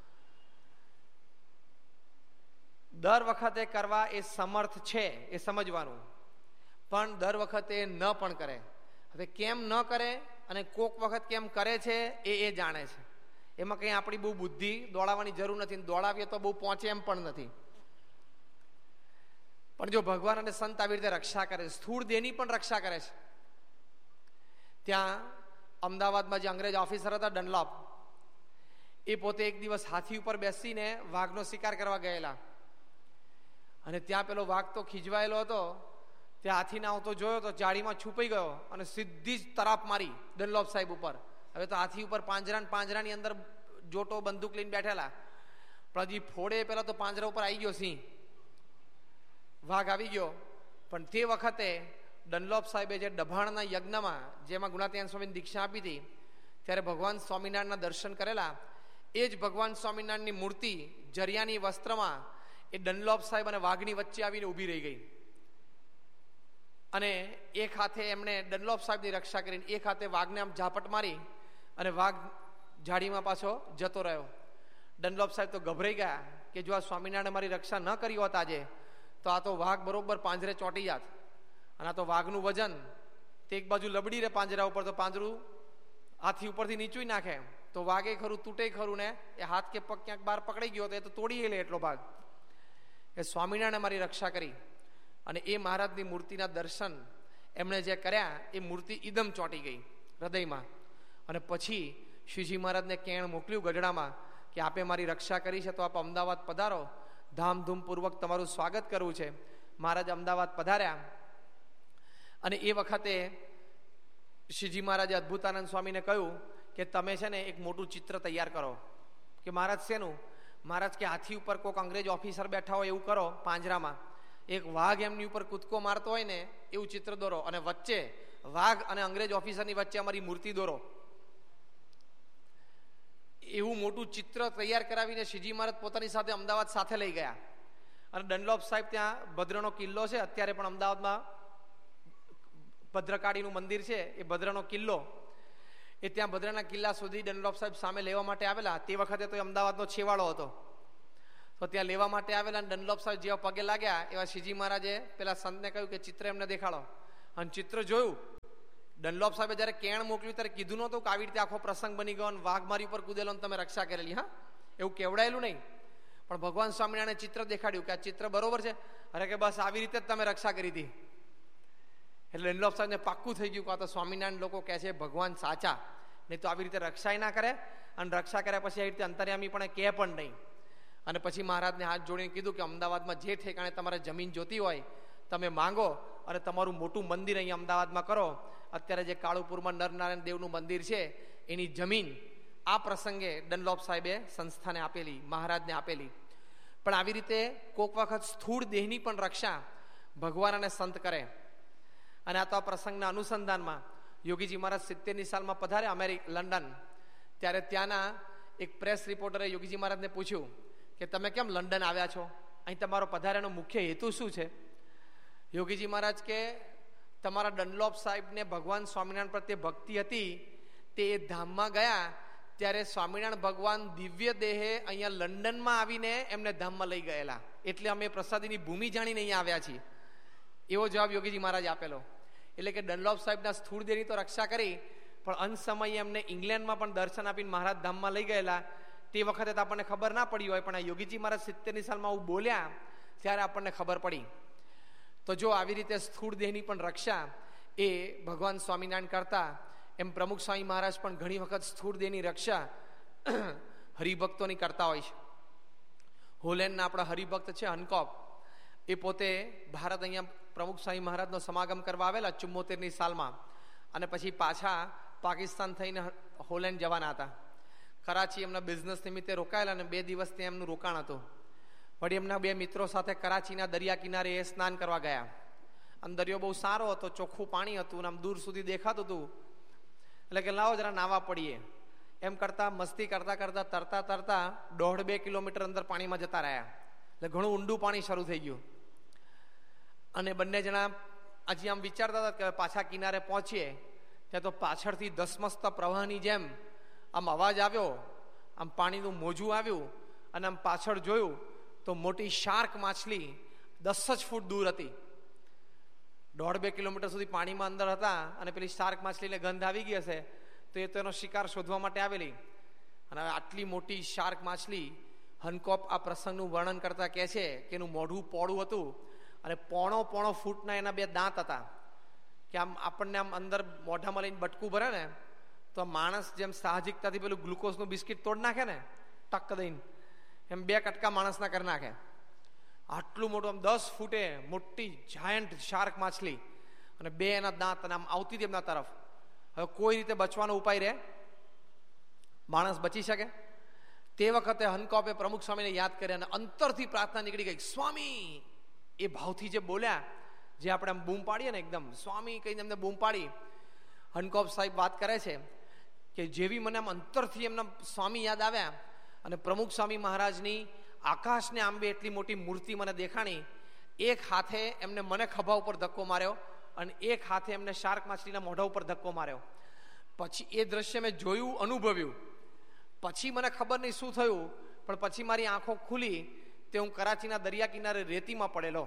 દર વખતે કરવા એ સમર્થ છે એ સમજવાનું, પણ દર વખતે ન પણ કરે. હવે કેમ ન કરે અને કોક વખત કેમ કરે છે એ જાણે છે. એમાં કંઈ આપણી બહુ બુદ્ધિ દોડાવવાની જરૂર નથી, દોડાવીએ તો બહુ પહોંચે એમ પણ નથી. પણ જો ભગવાન અને સંત આવી રીતે રક્ષા કરે, સ્થૂળ દેહની પણ રક્ષા કરે છે. ત્યાં અમદાવાદમાં જે અંગ્રેજ ઓફિસર હતા ડનલોપ, એ પોતે એક દિવસ હાથી ઉપર બેસીને વાઘનો શિકાર કરવા ગયેલા, અને ત્યાં પેલો વાઘ તો ખીજવાયેલો હતો, ત્યાં હાથીને આવતો જોયો તો જાળીમાં છુપાઈ ગયો અને સીધી જ તરાપ મારી ડનલોપ સાહેબ ઉપર. હવે તો હાથી ઉપર પાંજરાની અંદર જોટો બંદૂક લઈને બેઠેલા, પણ હજી ફોડે પેલા તો પાંજરા ઉપર આવી ગયો સિંહ, વાઘ આવી ગયો. પણ તે વખતે ડનલોપ સાહેબે જે ડભાણના યજ્ઞમાં જેમાં ગુણાતીયન સ્વામીની દીક્ષા આપી હતી ત્યારે ભગવાન સ્વામિનારાયણના દર્શન કરેલા. એ જ ભગવાન સ્વામિનારાયણની મૂર્તિ જરિયાની વસ્ત્રમાં એ ડનલોપ સાહેબ અને વાઘની વચ્ચે આવીને ઊભી રહી ગઈ, અને એક હાથે એમણે ડનલોપ સાહેબની રક્ષા કરીને એક હાથે વાઘને આમ ઝાપટ મારી અને વાઘ ઝાડીમાં પાછો જતો રહ્યો. ડનલોપ સાહેબ તો ગભરાઈ ગયા કે જો આ સ્વામિનારાયણ મારી રક્ષા ન કરી હોત આજે તો આ તો વાઘ બરોબર પાંજરે ચોંટી જાત, અને આ તો વાઘનું વજન તે એક બાજુ લબડી રહે પાંજરા ઉપર, તો પાંજરું હાથી ઉપરથી નીચું નાખે તો વાઘે ખરું તૂટે ખરું ને એ હાથ કે પગ ક્યાંક બહાર પકડાઈ ગયો તો એ તો તોડી લે એટલો ભાગ. એ સ્વામિનારાયણે મારી રક્ષા કરી, અને એ મહારાજની મૂર્તિના દર્શન એમણે જે કર્યા એ મૂર્તિ ઇદમ ચોંટી ગઈ હૃદયમાં. અને પછી શ્રીજી મહારાજને કેણ મોકલ્યું ગઢડામાં કે આપે મારી રક્ષા કરી છે તો આપ અમદાવાદ પધારો, ધામધૂમપૂર્વક તમારું સ્વાગત કરવું છે. મહારાજ અમદાવાદ પધાર્યા, અને એ વખતે શ્રીજી મહારાજે અદ્ભુતાનંદ સ્વામીને કહ્યું કે તમે છે ને એક મોટું ચિત્ર તૈયાર કરો. કે મહારાજ શેનું? મહારાજ કે હાથી ઉપર કોઈક અંગ્રેજ ઓફિસર બેઠા હોય એવું કરો, પાંજરામાં એક વાઘ એમની ઉપર કૂદકો મારતો હોય ને એવું ચિત્ર દોરો, અને વચ્ચે વાઘ અને અંગ્રેજ ઓફિસરની વચ્ચે અમારી મૂર્તિ દોરો. એવું મોટું ચિત્ર તૈયાર કરાવીને શ્રીજી મહારાજ પોતાની સાથે અમદાવાદ સાથે લઈ ગયા. અને ડનલોપ સાહેબ ત્યાં ભદ્રનો કિલ્લો છે, અત્યારે પણ અમદાવાદમાં ભદ્રકાળીનું મંદિર છે, એ ભદ્રનો કિલ્લો, એ ત્યાં ભદ્રના કિલ્લા સુધી ડનલોપ સાહેબ સામે લેવા માટે આવેલા. તે વખતે તો અમદાવાદનો છેવાડો હતો, તો ત્યાં લેવા માટે આવેલા ડનલોપ સાહેબ જેવા પગે લાગ્યા એવા શ્રીજી મહારાજે પેલા સંતને કહ્યું કે ચિત્ર એમને દેખાડો, અને ચિત્ર જોયું. ડનલોપ સાહેબે જયારે કેણ મોકલ્યું ત્યારે કીધું નહોતું કે આવી રીતે આખો પ્રસંગ બની ગયો અને વાઘ મારી ઉપર કૂદેલો તમે રક્ષા કરેલી. હા, એવું કેવડાયેલું નહીં, પણ ભગવાન સ્વામિનારાયણે ચિત્ર દેખાડ્યું કે આ ચિત્ર બરોબર છે. અરે કે બસ આવી રીતે જ તમે રક્ષા કરી હતી. એટલે ડનલોપ સાહેબને પાક્કું થઈ ગયું કે આ તો સ્વામિનારાયણ લોકો કહે છે ભગવાન સાચા, નહીં તો આવી રીતે રક્ષાય ના કરે, અને રક્ષા કર્યા પછી આવી રીતે અંતર્યામી પણ કહે પણ નહીં. અને પછી મહારાજને હાથ જોડીને કીધું કે અમદાવાદમાં જે ઠેકાણે તમારે જમીન જોતી હોય તમે માંગો, અને તમારું મોટું મંદિર અહીંયા અમદાવાદમાં કરો. અત્યારે જે કાળુપુરમાં નરનારાયણ દેવનું મંદિર છે એની જમીન આ પ્રસંગે ડનલોપ સાહેબે સંસ્થાને આપેલી, મહારાજને આપેલી. પણ આવી રીતે કોઈક વખત સ્થૂળ દેહની પણ રક્ષા ભગવાન અને સંત કરે. અને આ તો આ પ્રસંગના અનુસંધાનમાં યોગીજી મહારાજ 70ની સાલમાં પધાર્યા લંડન. ત્યારે ત્યાંના એક પ્રેસ રિપોર્ટરે યોગીજી મહારાજને પૂછ્યું કે તમે કેમ લંડન આવ્યા છો, અહીં તમારો પધાર્યાનો મુખ્ય હેતુ શું છે? યોગીજી મહારાજ કે તમારા ડનલોપ સાહેબને ભગવાન સ્વામિનારાયણ પ્રત્યે ભક્તિ હતી, તે એ ધામમાં ગયા ત્યારે સ્વામિનારાયણ ભગવાન દિવ્ય દેહે અહીંયા લંડનમાં આવીને એમને ધામમાં લઈ ગયેલા, એટલે અમે પ્રસાદીની ભૂમિ જાણીને અહીંયા આવ્યા છીએ. એવો જવાબ યોગીજી મહારાજ આપેલો. એટલે કે ડનલોપ સાહેબના સ્થૂળ દેહની તો રક્ષા કરી, પણ અંત સમયે એમને ઇંગ્લેન્ડમાં પણ દર્શન આપીને મહારાજ ધામમાં લઈ ગયેલા. તે વખતે તો આપણને ખબર ના પડી હોય, પણ આ યોગીજી મહારાજ 70ની સાલમાં આવું બોલ્યા ત્યારે આપણને ખબર પડી. તો જો આવી રીતે સ્થૂળ દેહની પણ રક્ષા એ ભગવાન સ્વામિનારાયણ કરતા, એમ પ્રમુખ સ્વામી મહારાજ પણ ઘણી વખત સ્થૂળ દેહની રક્ષા હરિભક્તોની કરતા હોય છે. હોલેન્ડના આપણા હરિભક્ત છે હનકોપ, એ પોતે ભારત અહીંયા પ્રમુખ સ્વામી મહારાજનો સમાગમ કરવા આવેલા 74ની સાલમાં, અને પછી પાછા પાકિસ્તાન થઈને હોલેન્ડ જવાના હતા. કરાચી એમના બિઝનેસ નિમિત્તે રોકાયેલા, અને 2 દિવસ ત્યાં એમનું રોકાણ હતું. વળી એમના 2 મિત્રો સાથે કરાચીના દરિયા કિનારે એ સ્નાન કરવા ગયા. અને દરિયો બહુ સારો હતો, ચોખ્ખું પાણી હતું, આમ દૂર સુધી દેખાતું હતું. એટલે કે લાવો જરા નાવા પડીએ એમ કરતા મસ્તી કરતા કરતા તરતા તરતા 1.5-2 કિલોમીટર અંદર પાણીમાં જતા રહ્યા. એટલે ઘણું ઊંડું પાણી શરૂ થઈ ગયું. અને બંને જણા હજી આમ વિચારતા હતા કે પાછા કિનારે પહોંચીએ. ત્યાં તો પાછળથી ધસમસતા પ્રવાહની જેમ આમ અવાજ આવ્યો, આમ પાણીનું મોજું આવ્યું, અને આમ પાછળ જોયું તો મોટી શાર્ક માછલી 10 જ ફૂટ દૂર હતી. 1.5-2 કિલોમીટર સુધી પાણીમાં અંદર હતા, અને પેલી શાર્ક માછલીને ગંધ આવી ગઈ હશે તો એ તો એનો શિકાર શોધવા માટે આવેલી. અને આટલી મોટી શાર્ક માછલી, હનકોપ આ પ્રસંગનું વર્ણન કરતા કહે છે કે એનું મોઢું પોળું હતું, અને પોણો ફૂટના એના 2 દાંત હતા. કે આમ આપણને આમ અંદર મોઢામાં લઈને બટકું ભરે ને, તો માણસ જેમ સાહજિકતાથી પેલું ગ્લુકોઝનું બિસ્કિટ તોડ નાખે ને ટક દઈને, એમ 2 કટકા માણસના કરી નાખે. આટલું મોટું, આમ 10 ફૂટે મોટી જાયન્ટ શાર્ક માછલી, અને 2 એના દાંત, અને આમ આવતી હતી એમના તરફ. હવે કોઈ રીતે બચવાનો ઉપાય રહે? માણસ બચી શકે? તે વખતે હનકોપે પ્રમુખ સ્વામીને યાદ કર્યા, અને અંતરથી પ્રાર્થના નીકળી ગઈ, સ્વામી! એ ભાવથી જે બોલ્યા, જે આપણે આમ બૂમ પાડીએ ને, એકદમ સ્વામી કહીને એમને બૂમ પાડી. હનકોપ સાહેબ વાત કરે છે કે જેવી મને આમ અંતરથી એમના સ્વામી યાદ આવ્યા, અને પ્રમુખ સ્વામી મહારાજની આકાશને આંબે એટલી મોટી મૂર્તિ મને દેખાણી. એક હાથે એમને મને ખભા ઉપર ધક્કો માર્યો, અને એક હાથે એમને શાર્ક માછલીના મોઢા ઉપર ધક્કો માર્યો. પછી એ દ્રશ્ય મેં જોયું, અનુભવ્યું. પછી મને ખબર નહીં શું થયું, પણ પછી મારી આંખો ખુલી તે હું કરાચીના દરિયા કિનારે રેતીમાં પડેલો.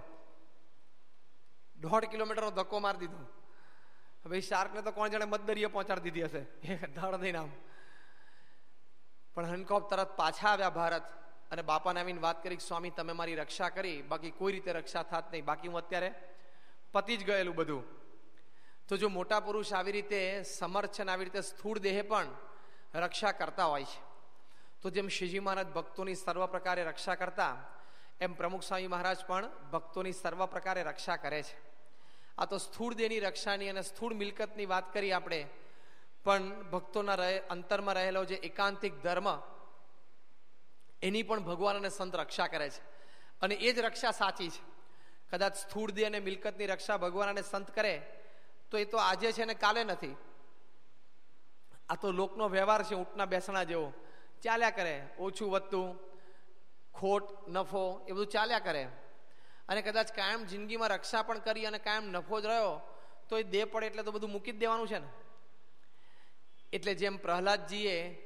1.5 કિલોમીટરનો ધક્કો મારી દીધો. હવે શાર્કને તો કોણ જાણે મધદરિયે પહોંચાડી દીધી હશે, ધડ દઈને આમ. પણ હનકોપ તરત પાછા આવ્યા ભારત, અને બાપાને આવીને વાત કરી, સ્વામી તમે મારી રક્ષા કરી, બાકી કોઈ રીતે રક્ષા થાત નહીં, બાકી હું અત્યારે પતી જ ગયેલું બધું. તો જો મોટા પુરુષ આવી રીતે સમર્થ છે, આવી રીતે સ્થૂળ દેહે પણ રક્ષા કરતા હોય છે, તો જેમ શ્રીજી મહારાજ ભક્તોની સર્વ પ્રકારે રક્ષા કરતા, એમ પ્રમુખ સ્વામી મહારાજ પણ ભક્તોની સર્વ પ્રકારે રક્ષા કરે છે. આ તો સ્થૂળ દેહની રક્ષાની અને સ્થૂળ મિલકતની વાત કરી આપણે, પણ ભક્તોના અંતરમાં રહેલો જે એકાંતિક ધર્મ, એની પણ ભગવાન અને સંત રક્ષા કરે છે, અને એ જ રક્ષા સાચી છે. કદાચ સ્થૂળ દેહ અને મિલકતની રક્ષા ભગવાન અને સંત કરે તો એ તો આજે છે ને કાલે નથી. આ તો લોકનો વ્યવહાર છે, ઊંટના બેસણા જેવો ચાલ્યા કરે, ઓછું વધતું, ખોટ નફો એ બધું ચાલ્યા કરે. અને કદાચ કાયમ જિંદગીમાં રક્ષા પણ કરી અને કાયમ નફો જ રહ્યો તો એ દેહ પડે એટલે તો બધું મૂકી જ દેવાનું છે ને. એટલે જેમ પ્રહલાદજીએ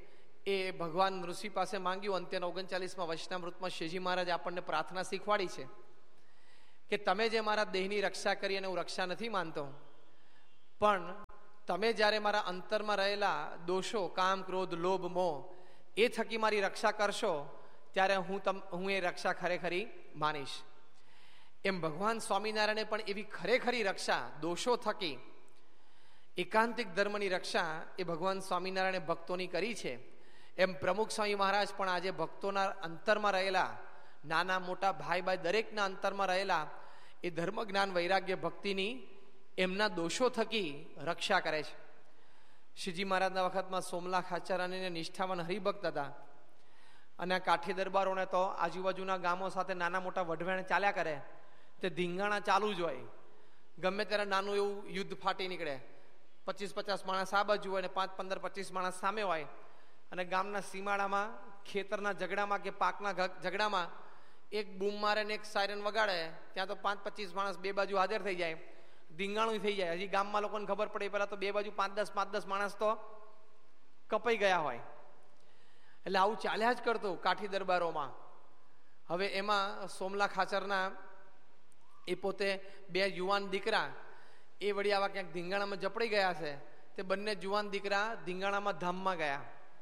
એ ભગવાન ઋષિ પાસે માંગ્યું. અંત્યના 39માં વચનામૃતમાં શ્રીજી મહારાજ આપણને પ્રાર્થના શીખવાડી છે કે તમે જે મારા દેહની રક્ષા કરી અને હું રક્ષા નથી માનતો, પણ તમે જ્યારે મારા અંતરમાં રહેલા દોષો, કામ, ક્રોધ, લોભ, મોહ એ થકી મારી રક્ષા કરશો ત્યારે હું એ રક્ષા ખરેખરી માનીશ. એમ ભગવાન સ્વામિનારાયણે પણ એવી ખરેખરી રક્ષા દોષો થકી એકાંતિક ધર્મની રક્ષા એ ભગવાન સ્વામિનારાયણે ભક્તોની કરી છે. એમ પ્રમુખ સ્વામી મહારાજ પણ આજે ભક્તોના અંતરમાં રહેલા નાના મોટા ભાઈ ભાઈ દરેકના અંતરમાં રહેલા એ ધર્મ, જ્ઞાન, વૈરાગ્ય, ભક્તિની એમના દોષો થકી રક્ષા કરે છે. શ્રીજી મહારાજના વખતમાં સોમલા ખાચરાની નિષ્ઠાવાન હરિભક્ત હતા અને કાઠી દરબારોને તો આજુબાજુના ગામો સાથે નાના મોટા વઢવેણ ચાલ્યા કરે, તે ધીંગાણા ચાલુ જ હોય. ગમે ત્યારે નાનું એવું યુદ્ધ ફાટી નીકળે, 25-50 માણસ આ બાજુ હોય ને 5-15-25 માણસ સામે હોય, અને ગામના સીમાડામાં ખેતરના ઝઘડામાં કે પાકના ઝઘડામાં એક બૂમ મારે ને એક સાયરન વગાડે, ત્યાં તો 5-25 માણસ બે બાજુ હાજર થઈ જાય, ધીંગાણું થઈ જાય. હજી ગામમાં લોકોને ખબર પડે પહેલા તો બે બાજુ 5-10 માણસ તો કપાઈ ગયા હોય. એટલે આવું ચાલ્યા જ કરતું કાઠી દરબારોમાં. હવે એમાં સોમલા ખાચરના એ પોતે બે યુવાન દીકરા એ વળી આવા ક્યાંક ધીંગાણામાં જપડી ગયા છે. તે બંને જુવાન દીકરા ધીંગાણામાં ધામમાં ગયા.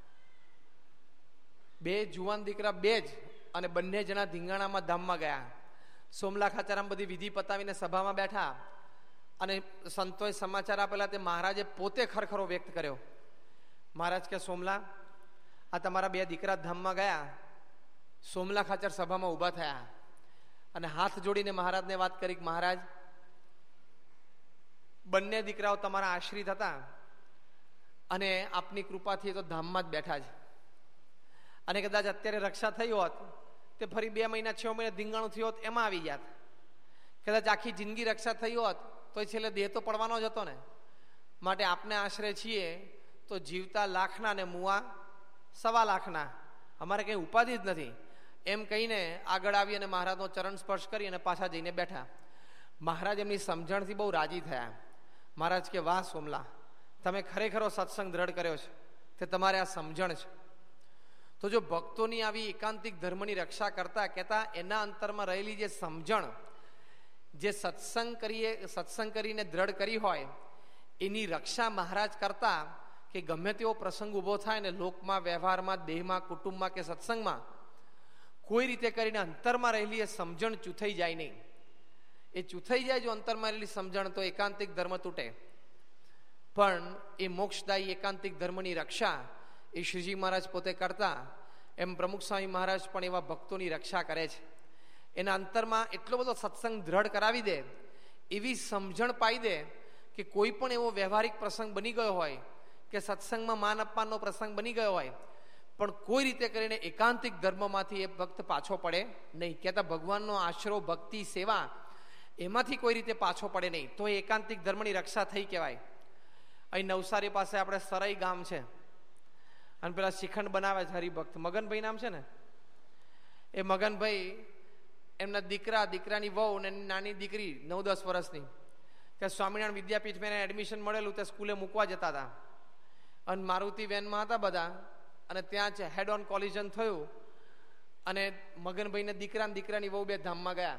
બે જુવાન દીકરા બે જ, અને બંને જણા ધીંગાણામાં ધામમાં ગયા. સોમલા ખાચરામાં બધી વિધિ પતાવીને સભામાં બેઠા અને સંતોએ સમાચાર આપેલા. તે મહારાજે પોતે ખરખરો વ્યક્ત કર્યો. મહારાજ કે સોમલા, આ તમારા બે દીકરા ધામમાં ગયા. સોમલા ખાચર સભામાં ઊભા થયા અને હાથ જોડીને મહારાજને વાત કરી કે મહારાજ, બંને દીકરાઓ તમારા આશ્રિત હતા અને આપની કૃપાથી તો ધામમાં જ બેઠા છે, અને કદાચ અત્યારે રક્ષા થઈ હોત તે ફરી 2 મહિના 6 મહિના ધીંગાણું થયું હોત, એમાં આવી જાત. કદાચ આખી જિંદગી રક્ષા થઈ હોત તો છેલ્લે દેહ તો પડવાનો જ હતો ને. માટે આપને આશરે છીએ તો જીવતા લાખના ને મુવા 1.25 લાખના, અમારે કંઈ ઉપાધિ જ નથી. એમ કહીને આગળ આવી અને મહારાજનો ચરણ સ્પર્શ કરી અને પાછા જઈને બેઠા. મહારાજ એમની સમજણથી બહુ રાજી થયા. મહારાજ કે વાહ સોમલા, તમે ખરેખરો સત્સંગ દ્રઢ કર્યો છે, તે તમારે આ સમજણ છે. તો જો ભક્તોની આવી એકાંતિક ધર્મની રક્ષા કરતા કહેતા એના અંતરમાં રહેલી જે સમજણ, જે સત્સંગ કરીને દ્રઢ કરી હોય એની રક્ષા મહારાજ કરતા કે ગમે તેવો પ્રસંગ ઊભો થાય ને લોકમાં, વ્યવહારમાં, દેહમાં, કુટુંબમાં કે સત્સંગમાં કોઈ રીતે કરીને અંતરમાં રહેલી એ સમજણ ચૂથાઈ જાય નહીં. એ ચૂથાઈ જાય જો અંતરમાં રહેલી સમજણ, તો એકાંતિક ધર્મ તૂટે. પણ એ મોક્ષદાયી એકાંતિક ધર્મની રક્ષા એ શ્રીજી મહારાજ પોતે કરતા. એમ પ્રમુખ સ્વામી મહારાજ પણ એવા ભક્તોની રક્ષા કરે છે. એના અંતરમાં એટલો બધો સત્સંગ દ્રઢ કરાવી દે, એવી સમજણ પાઈ દે કે કોઈ પણ એવો વ્યવહારિક પ્રસંગ બની ગયો હોય કે સત્સંગમાં માન અપમાનનો પ્રસંગ બની ગયો હોય, પણ કોઈ રીતે કરીને એકાંતિક ધર્મમાંથી એ ભક્ત પાછો પડે નહીં. કહેતા ભગવાનનો આશરો, ભક્તિ, સેવા એમાંથી કોઈ રીતે પાછો પડે નહીં, તો એ એકાંતિક ધર્મની રક્ષા થઈ કહેવાય. અહીં નવસારી પાસે આપણે સરાઈ ગામ છે અને પેલા શ્રીખંડ બનાવે છે હરિભક્ત, મગનભાઈ નામ છે ને. એ મગનભાઈ એમના દીકરાની વહુ અને નાની દીકરી 9-10 વર્ષની, ત્યાં સ્વામિનારાયણ વિદ્યાપીઠમાં એને એડમિશન મળેલું, તે સ્કૂલે મૂકવા જતા હતા અને મારુતિ વેનમાં હતા બધા, અને ત્યાં જ હેડ ઓન કોલિઝન થયું અને મગનભાઈને દીકરાની વહુ બે ધામમાં ગયા.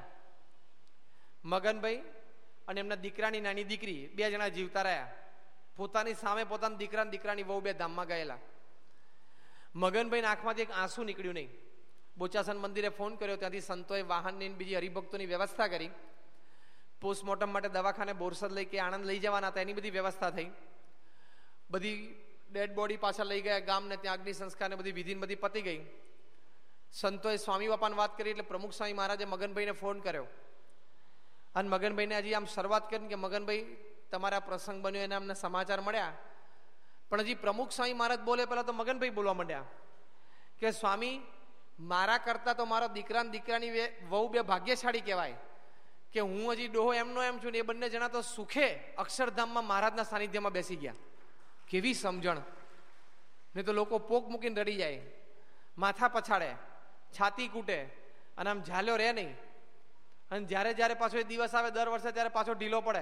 મગનભાઈ અને એમના દીકરાની નાની દીકરી 2 જણા જીવતા રહ્યા. પોતાની સામે પોતાના દીકરાની વહુ બે ધામમાં ગયેલા. મગનભાઈના આંખમાંથી એક આંસુ નીકળ્યું નહીં. બોચાસન મંદિરે ફોન કર્યો, ત્યાંથી સંતોએ વાહનની બીજી હરિભક્તોની વ્યવસ્થા કરી. પોસ્ટમોર્ટમ માટે દવાખાને બોરસદ લઈ કે આણંદ લઈ જવાના હતા, એની બધી વ્યવસ્થા થઈ. બધી ડેડ બોડી પાછા લઈ ગયા ગામને, ત્યાં અગ્નિ સંસ્કારને બધી વિધિને બધી પતી ગઈ. સંતોએ સ્વામી બાપાને વાત કરી એટલે પ્રમુખ સ્વામી મહારાજે મગનભાઈને ફોન કર્યો અને મગનભાઈને હજી આમ શરૂઆત કરી કે મગનભાઈ તમારા પ્રસંગ બન્યો એના અમને સમાચાર મળ્યા. પણ હજી પ્રમુખ સ્વામી મહારાજ બોલે પહેલા તો મગનભાઈ બોલવા માંડ્યા કે સ્વામી, મારા કરતા તો મારા દીકરાની વહુ બે ભાગ્યશાળી કહેવાય કે હું હજી ડોહો એમનો એમ છું ને એ બંને જણા તો સુખે અક્ષરધામમાં મહારાજના સાનિધ્યમાં બેસી ગયા. કેવી સમજણ! નહીં તો લોકો પોક મૂકીને રડી જાય, માથા પછાડે, છાતી કૂટે અને આમ ઝાલ્યો રહે નહીં. અને જ્યારે પાછો એ દિવસ આવે દર વર્ષે ત્યારે પાછો ઢીલો પડે.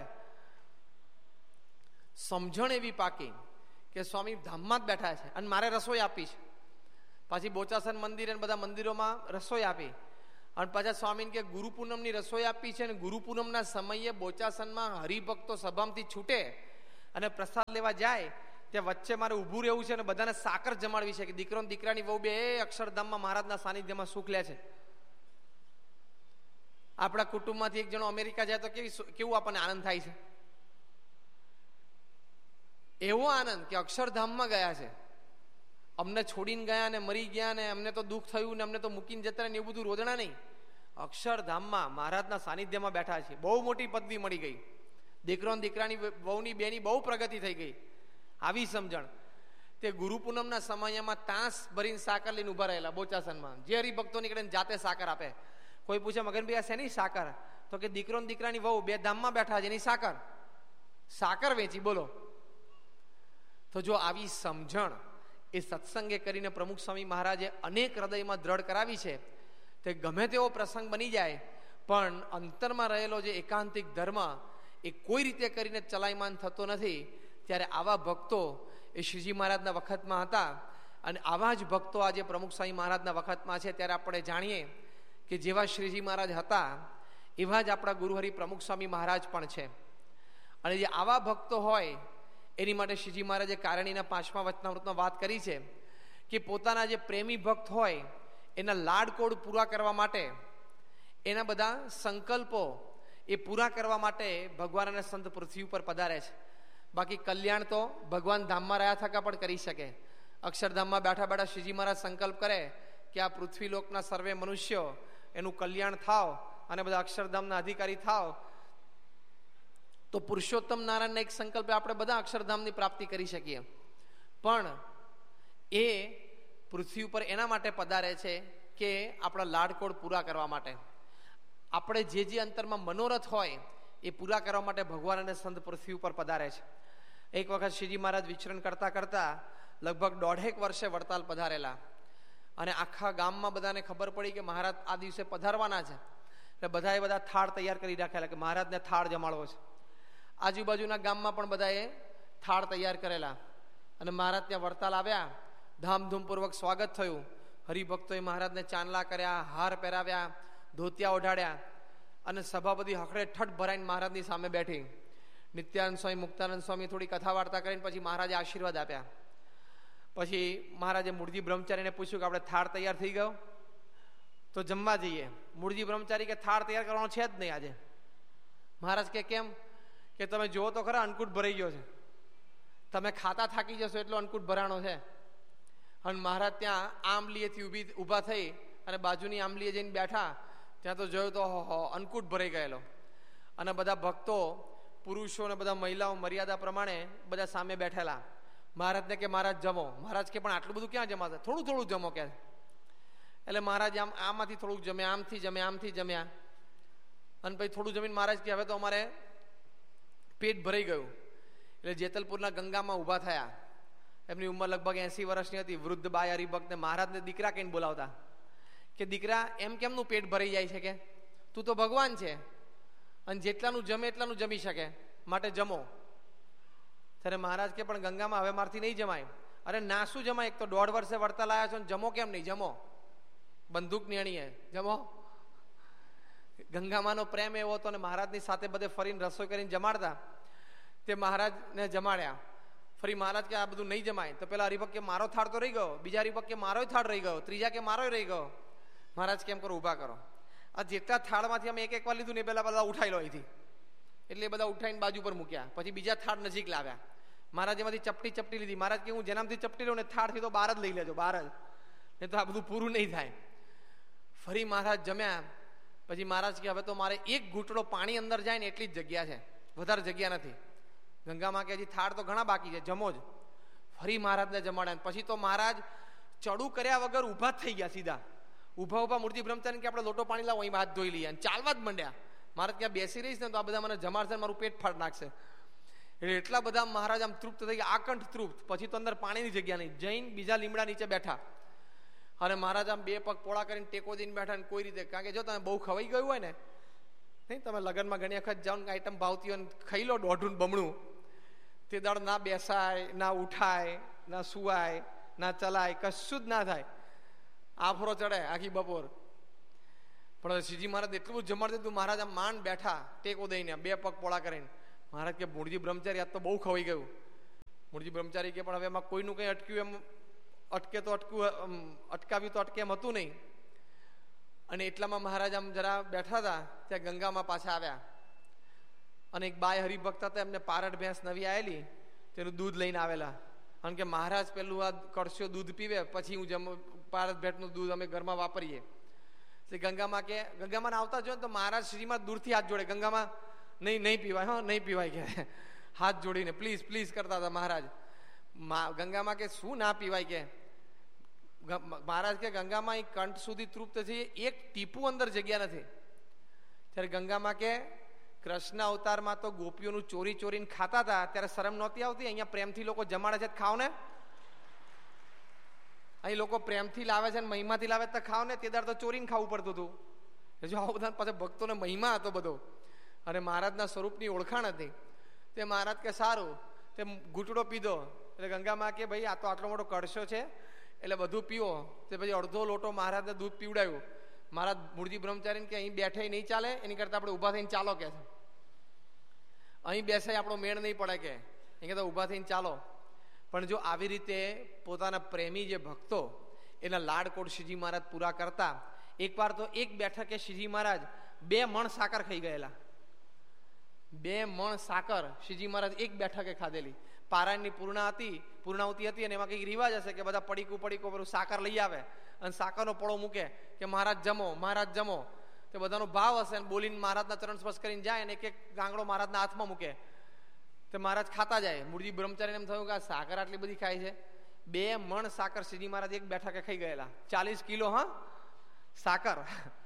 સમજણ એવી પાકી કે સ્વામી ધામમાં જ બેઠા છે અને મારે રસોઈ આપી છે. પાછી બોચાસન મંદિર અને બધા મંદિરોમાં રસોઈ આપી, અને પાછા સ્વામીને કે ગુરુ પૂનમની રસોઈ આપી છે, અને ગુરુ પૂનમના સમયે બોચાસનમાં હરિભક્તો સભામાંથી છૂટે અને પ્રસાદ લેવા જાય, ત્યાં વચ્ચે મારે ઊભું રહેવું છે અને બધાને સાકર જમાડવી છે કે દીકરો ને દીકરાની વહુ બે અક્ષરધામમાં મહારાજના સાનિધ્યમાં સુખ લે છે. આપણા કુટુંબમાંથી એક જણો અમેરિકા જાય તો કેવું આપણને આનંદ થાય છે. એવો આનંદ કે અક્ષરધામમાં ગયા છે, અમને છોડીને ગયા ને મરી ગયા ને અમને તો દુઃખ થયું ને અમને તો મૂકીને જતા ને એવું બધું રોદણા નહીં. અક્ષરધામમાં મહારાજના સાનિધ્યમાં બેઠા છે. બહુ મોટી પદવી મળી ગઈ, દીકરો દીકરાની વહુની બેની બહુ પ્રગતિ થઈ ગઈ. આવી સમજણ. તે ગુરુ પૂનમના સમયમાં તાંસ ભરીને સાકર લઈને ઉભા રહેલા બોચાસનમાં. જે હરિભક્તો નીકળે જાતે સાકર આપે. કોઈ પૂછે મગનભાઈ આ શેની સાકર? તો કે દીકરો દીકરાની વહુ બે ધામમાં બેઠા છે એની સાકર. સાકર વેચી, બોલો. તો જો આવી સમજણ એ સત્સંગે કરીને પ્રમુખ સ્વામી મહારાજે અનેક હૃદયમાં દ્રઢ કરાવી છે. તે ગમે તેવો પ્રસંગ બની જાય પણ અંતરમાં રહેલો જે એકાંતિક ધર્મ એ કોઈ રીતે કરીને ચલાયમાન થતો નથી. ત્યારે આવા ભક્તો એ શ્રીજી મહારાજના વખતમાં હતા, અને આવા જ ભક્તો આજે પ્રમુખ સ્વામી મહારાજના વખતમાં છે. ત્યારે આપણે જાણીએ કે જેવા શ્રીજી મહારાજ હતા એવા જ આપણા ગુરુહરિ પ્રમુખ સ્વામી મહારાજ પણ છે. અને જે આવા ભક્તો હોય એની માટે શ્રીજી મહારાજે કારણીના 5મા વચનામૃતમાં વાત કરી છે કે પોતાના જે પ્રેમી ભક્ત હોય એના લાડકોડ પૂરા કરવા માટે, એના બધા સંકલ્પો એ પૂરા કરવા માટે ભગવાન અને સંત પૃથ્વી ઉપર પધારે છે. બાકી કલ્યાણ તો ભગવાન ધામમાં રહ્યા થકા પણ કરી શકે. અક્ષરધામમાં બેઠા બેઠા શ્રીજી મહારાજ સંકલ્પ કરે કે આ પૃથ્વીલોકના સર્વે મનુષ્યો એનું કલ્યાણ થાવ અને બધા અક્ષરધામના અધિકારી થાવ, તો પુરુષોત્તમ નારાયણના એક સંકલ્પે આપણે બધા અક્ષરધામની પ્રાપ્તિ કરી શકીએ. પણ એ પૃથ્વી ઉપર એના માટે પધારે છે કે આપણા લાડકોડ પૂરા કરવા માટે. આપણે જે જે અંતરમાં મનોરથ હોય એ પૂરા કરવા માટે ભગવાન અને સંત પૃથ્વી ઉપર પધારે છે. એક વખત શ્રીજી મહારાજ વિચરણ કરતા કરતા લગભગ 1.5 વર્ષે વડતાલ પધારેલા, અને આખા ગામમાં બધાને ખબર પડી કે મહારાજ આ દિવસે પધારવાના છે. એટલે બધાએ બધા થાળ તૈયાર કરી રાખેલા કે મહારાજને થાળ જમાડવો છે. આજુબાજુના ગામમાં પણ બધાએ થાળ તૈયાર કરેલા, અને મહારાજ ત્યાં વડતાલ આવ્યા. ધામધૂમપૂર્વક સ્વાગત થયું. હરિભક્તોએ મહારાજને ચાંદલા કર્યા, હાર પહેરાવ્યા, ધોતિયા ઓઢાડ્યા, અને સભા બધી હખડે ઠઠ ભરાઈને મહારાજની સામે બેઠી. નિત્યાનંદ સ્વામી, મુક્તાનંદ સ્વામી થોડી કથા વાર્તા કરીને પછી મહારાજે આશીર્વાદ આપ્યા. પછી મહારાજે મૂળજી બ્રહ્મચારીને પૂછ્યું કે આપણે થાળ તૈયાર થઈ ગયો તો જમવા જઈએ. મૂળજી બ્રહ્મચારી કે થાળ તૈયાર કરવાનો છે જ નહીં આજે. મહારાજ કે કેમ? કે તમે જુઓ તો ખરા અન્નકૂટ ભરાઈ ગયો છે, તમે ખાતા થાકી જશો એટલો અન્નકૂટ ભરાણો છે. અને મહારાજ ત્યાં આંબલીએથી ઊભા થઈ અને બાજુની આંબલીએ જઈને બેઠા. ત્યાં તો જોયું તો અન્નકૂટ ભરાઈ ગયેલો, અને બધા ભક્તો, પુરુષો અને બધા મહિલાઓ મર્યાદા પ્રમાણે બધા સામે બેઠેલા. મહારાજને કે મહારાજ જમો. મહારાજ કે પણ આટલું બધું ક્યાં જમાશે, થોડું થોડું જમો કે. એટલે મહારાજ આમાંથી થોડુંક જમ્યા, આમથી જમ્યા, અને પછી થોડું જમીને મહારાજ કે હવે તો અમારે પેટ ભરાઈ ગયું. એટલે જેતલપુરના ગંગામાં ઊભા થયા. એમની ઉંમર લગભગ 80 વર્ષની હતી. વૃદ્ધ બાય હરિભક્તને મહારાજને દીકરા કહીને બોલાવતા કે દીકરા એમ કેમનું પેટ ભરાઈ જાય છે? કે તું તો ભગવાન છે અને જેટલાનું જમે એટલાનું જમી શકે, માટે જમો. ત્યારે મહારાજ કે પણ ગંગામાં હવે મારથી નહીં જમાય. અરે ના શું જમાય, એક તો 1.5 વર્ષે વડતાલ આવ્યા છો ને જમો કેમ નહીં? જમો, બંદૂક નેણીએ જમો. ગંગામાનો પ્રેમ એવો હતો, ને મહારાજની સાથે બધે ફરીને રસોઈ કરીને જમાડતા. તે મહારાજને જમાડ્યા. ફરી મહારાજ કે આ બધું નહીં જમાય. તો પેલા હરિભક્ત કે મારો થાળ તો રહી ગયો, બીજા હરિભક્ત કે મારો થાળ રહી ગયો, ત્રીજા કે મારો રહી ગયો. મહારાજ કેમ કરો, ઊભા કરો. આ જેટલા થાળમાંથી અમે એક વાર લીધું ને એ પેલા બધા ઉઠાઈ લો અહીંથી. એટલે એ બધા ઉઠાઈને બાજુ પર મૂક્યા. પછી બીજા થાળ નજીક લાવ્યા. મહારાજ એમાંથી ચપટી લીધી. મહારાજ કે હું જેનામથી ચપટી લઉં ને થાળથી તો બહાર જ લઈ લેજો, બહાર જ, નહીં તો આ બધું પૂરું નહીં થાય. ફરી મહારાજ જમ્યા. પછી મહારાજ કે હવે તો મારે એક ઘૂંટડો પાણી અંદર જાય ને એટલી જ જગ્યા છે, વધારે જગ્યા નથી. ગંગામાં કે હજી થાળ તો ઘણા બાકી છે, જમો જ. ફરી મહારાજને જમાડ્યા. પછી તો મહારાજ ચડું કર્યા વગર ઊભા જ થઈ ગયા. સીધા ઊભા મૂર્તિ બ્રહ્મચારી કે આપણે લોટો પાણી લાવો, અહીં હાથ ધોઈ લઈએ, અને ચાલવા જ માંડ્યા. મહારાજ ક્યાં બેસી રહીશ ને તો આ બધા મને જમાડશે, મારું પેટ ફાડ નાખશે. એટલે એટલા બધા મહારાજ આમ તૃપ્ત થઈ ગયા, આકંઠ તૃપ્ત. પછી તો અંદર પાણીની જગ્યા નહીં, જૈન બીજા લીમડા નીચે બેઠા. અને મહારાજ આમ 2 પગ પોળા કરીને ટેકો દઈને બેઠા. ને કોઈ રીતે, કારણ કે જો તમે બહુ ખવાઈ ગયું હોય ને, નહીં તમે લગ્નમાં ઘણી વખત જાઓ ને આઈટમ ભાવતી હોય, ખાઈ લો દોઢું બમણું, તે દાડ ના બેસાય, ના ઉઠાય, ના સુવાય, ના ચલાય, કશું જ ના થાય. આફરો ચડે આખી બપોર. પણ શ્રીજી મહારાજ એટલું બધું જમાડતું હતું, મહારાજ આમ માંડ બેઠા ટેકો દઈને, બે પગ પોળા કરીને. મહારાજ કે મૂળજી બ્રહ્મચારી આજ તો બહુ ખવાઈ ગયું. મૂળજી બ્રહ્મચારી કે પણ હવે એમાં કોઈનું કંઈ અટક્યું એમ અટકે તો અટકાવ્યું તો અટકે એમ હતું નહીં. અને એટલામાં મહારાજ આમ જરા બેઠા હતા, ત્યાં ગંગામાં પાછા આવ્યા. અને એક બાય હરિભક્ત હતા, એમને પારડ ભેંસ નવી આવેલી, તેનું દૂધ લઈને આવેલા. કારણ કે મહારાજ પેલું આ કળશો દૂધ પીવે, પછી હું પારદ ભેંસનું દૂધ અમે ઘરમાં વાપરીએ. ગંગામાં કે ગંગામાં આવતા જોઈએ તો મહારાજ શ્રીમાં દૂરથી હાથ જોડે, ગંગામાં નહીં પીવાય, હા નહીં પીવાય કે હાથ જોડીને પ્લીઝ પ્લીઝ કરતા હતા મહારાજ. ગંગામાં કે શું ના પીવાય કે મહારાજ કે ગંગામાં એ કંઠ સુધી તૃપ્ત છે, એક ટીપું અંદર જગ્યા નથી. ત્યારે ગંગામાં કે કૃષ્ણ અવતારમાં તો ગોપીઓનું ચોરી ચોરીને ખાતા હતા, ત્યારે શરમ નહોતી આવતી? અહીંયા પ્રેમથી લોકો જમાડે છે ખાવ ને, અહીં લોકો પ્રેમથી લાવે છે, મહિમાથી લાવે તો ખાવ ને. તે દાડ તો ચોરીને ખાવું પડતું હતું. જો આવું બધા પાછા ભક્તોને મહિમા હતો બધો, અને મહારાજના સ્વરૂપની ઓળખાણ હતી. તે મહારાજ કે સારું, તે ઘૂંટડો પીધો. એટલે ગંગામાં કે ભાઈ આ તો આટલો મોટો કળશો છે, એટલે બધું પીવો. તે પછી અડધો લોટો મહારાજને દૂધ પીવડાવ્યું. મહારાજ મૂળજી બ્રહ્મચારીને કે અહીં બેઠે નહીં ચાલે, એની કરતાં આપણે ઊભા થઈને ચાલો કે છે. અહીં બેસે આપણો મેળ નહીં પડે કે, એ કહેતા ઊભા થઈને ચાલો. પણ જો આવી રીતે પોતાના પ્રેમી જે ભક્તો એના લાડકોડ શ્રીજી મહારાજ પૂરા કરતા. એકવાર તો એક બેઠકે શ્રીજી મહારાજ 2 મણ સાકર ખાઈ ગયેલા. 2 મણ સાકર શ્રીજી મહારાજ એક બેઠકે ખાધેલી. પારાયણની પૂર્ણાવતી હતી, અને એમાં કંઈક રિવાજ હશે કે બધા પડીકું પેલું સાકર લઈ આવે અને સાકરનો પળો મૂકે કે મહારાજ જમો, મહારાજ જમો. તે બધાનો ભાવ હશે, અને બોલીને મહારાજના ચરણ સ્પર્શ કરીને જાય, અને એક એક ગાંગડો મહારાજના હાથમાં મૂકે. તે મહારાજ ખાતા જાય. મૂળજી બ્રહ્મચારીને એમ થયું કે આ સાકર આટલી બધી ખાય છે. 2 મણ સાકર શ્રીજી મહારાજ એક બેઠકે ખાઈ ગયેલા. 40 કિલો હા સાકર.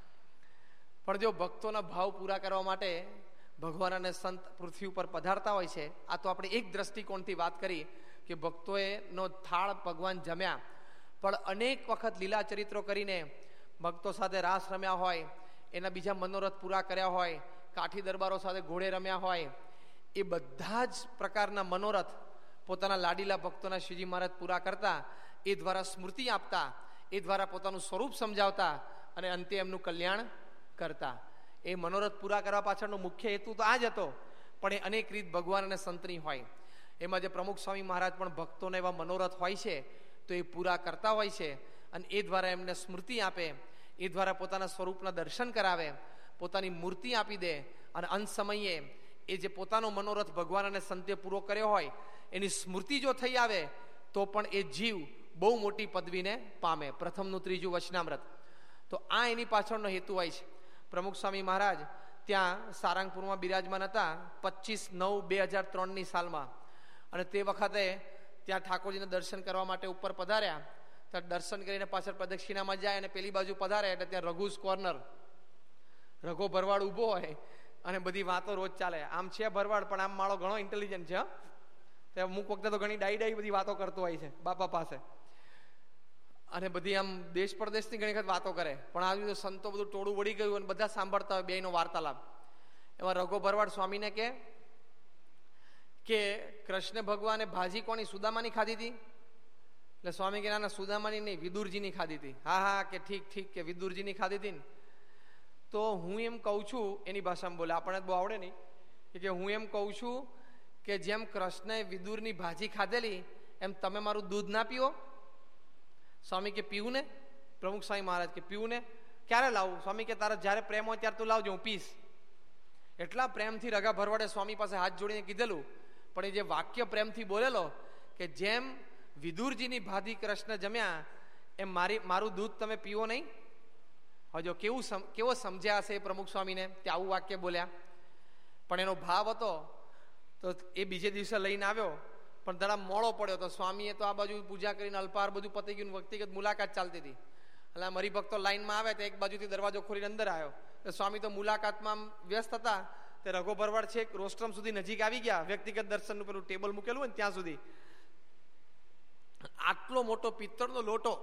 પણ જો ભક્તોના ભાવ પૂરા કરવા માટે ભગવાન અને સંત પૃથ્વી ઉપર પધારતા હોય છે. આ તો આપણે એક દ્રષ્ટિકોણથી વાત કરી કે ભક્તોએ નો થાળ ભગવાન જમ્યા, પણ અનેક વખત લીલા ચરિત્રો કરીને ભક્તો સાથે રાસ રમ્યા હોય, એના બીજા મનોરથ પૂરા કર્યા હોય, કાઠી દરબારો સાથે ઘોડે રમ્યા હોય, એ બધા જ પ્રકારના મનોરથ પોતાના લાડીલા ભક્તોના શ્રીજી મહારાજ પૂરા કરતા, એ દ્વારા સ્મૃતિ આપતા, એ દ્વારા પોતાનું સ્વરૂપ સમજાવતા, અને અંતે એમનું કલ્યાણ કરતા. એ મનોરથ પૂરા કરવા પાછળનો મુખ્ય હેતુ તો આ જ હતો, પણ એ અનેક રીત ભગવાન અને સંતની હોય. એમાં જે પ્રમુખ સ્વામી મહારાજ પણ ભક્તોને એવા મનોરથ હોય છે તો એ પૂરા કરતા હોય છે, અને એ દ્વારા એમને સ્મૃતિ આપે, એ દ્વારા પોતાના સ્વરૂપના દર્શન કરાવે, પોતાની મૂર્તિ આપી દે, અને અંત સમયે એ જે પોતાનો મનોરથ ભગવાન અને સંતે પૂરો કર્યો હોય એની સ્મૃતિ જો થઈ આવે તો પણ એ જીવ બહુ મોટી પદવીને પામે. પ્રથમનું 3જું વચનામૃત. તો આ એની પાછળનો હેતુ હોય છે. પ્રમુખ સ્વામી મહારાજ ત્યાં સારંગપુરમાં બિરાજમાન હતા 25/9/2003 સાલમાં. અને તે વખતે ત્યાં ઠાકોરજીને દર્શન કરવા માટે ઉપર પધાર્યા. ત્યાં દર્શન કરીને પાછળ પ્રદક્ષિણામાં જાય અને પેલી બાજુ પધારે એટલે ત્યાં રઘુસ કોર્નર, રઘો ભરવાડ ઊભો હોય અને બધી વાતો રોજ ચાલે. આમ છે ભરવાડ, પણ આમ માળો ઘણો ઇન્ટેલિજન્ટ છે. અમુક વખતે તો ઘણી ડાઈ બધી વાતો કરતો હોય છે બાપા પાસે, અને બધી આમ દેશ પરદેશની ઘણી વખત વાતો કરે. પણ આ બધું સંતો બધું ટોળું વળી ગયું અને બધા સાંભળતા હોય બેયનો વાર્તાલાપ. એમાં રઘો ભરવાડ સ્વામીને કે કૃષ્ણ ભગવાને ભાજી કોની સુદામાની ખાધી હતી? એટલે સ્વામી કે ના સુદામાની નહીં, વિદુરજીની ખાધી હતી. હા કે ઠીક કે વિદુરજીની ખાધી હતી ને. તો હું એમ કહું છું, એની ભાષામાં બોલે, આપણને બહુ આવડે નહીં, કે હું એમ કહું છું કે જેમ કૃષ્ણએ વિદુરની ભાજી ખાધેલી એમ તમે મારું દૂધ ના પીવો? સ્વામી કે પીવું ને. પ્રમુખ સ્વામી મહારાજ કે પીવું ને. ક્યારે લાવું? સ્વામી કે તારા જ્યારે પ્રેમ હોય ત્યારે તું લાવજો, હું પીશ. એટલા પ્રેમથી રઘા ભરવાડે સ્વામી પાસે હાથ જોડીને કીધેલું. પણ એ જે વાક્ય પ્રેમથી બોલેલો કે જેમ વિદુરજીની ભાજી કૃષ્ણ જમ્યા એમ મારું દૂધ તમે પીવો નહીં. હજો કેવો સમજ્યા હશે પ્રમુખ સ્વામીને તે આવું વાક્ય બોલ્યા. પણ એનો ભાવ હતો તો એ બીજે દિવસે લઈને આવ્યો, પણ જરા મોડો પડ્યો તો સ્વામીએ તો આ બાજુ પૂજા કરીને અલ્પાહાર બધું પતી ગયું, વ્યક્તિગત મુલાકાત ચાલતી હતી. એટલે મારી ભક્તો લાઈનમાં આવે તો એક બાજુથી દરવાજો ખોલીને અંદર આવ્યો. તો સ્વામી તો મુલાકાતમાં વ્યસ્ત હતા. તે રઘો ભરવાડ છે રોસ્ટ્રમ સુધી નજીક આવી ગયા, વ્યક્તિગત દર્શનનું પેલું ટેબલ મૂકેલું હોય ને ત્યાં સુધી. આટલો મોટો પિત્તળનો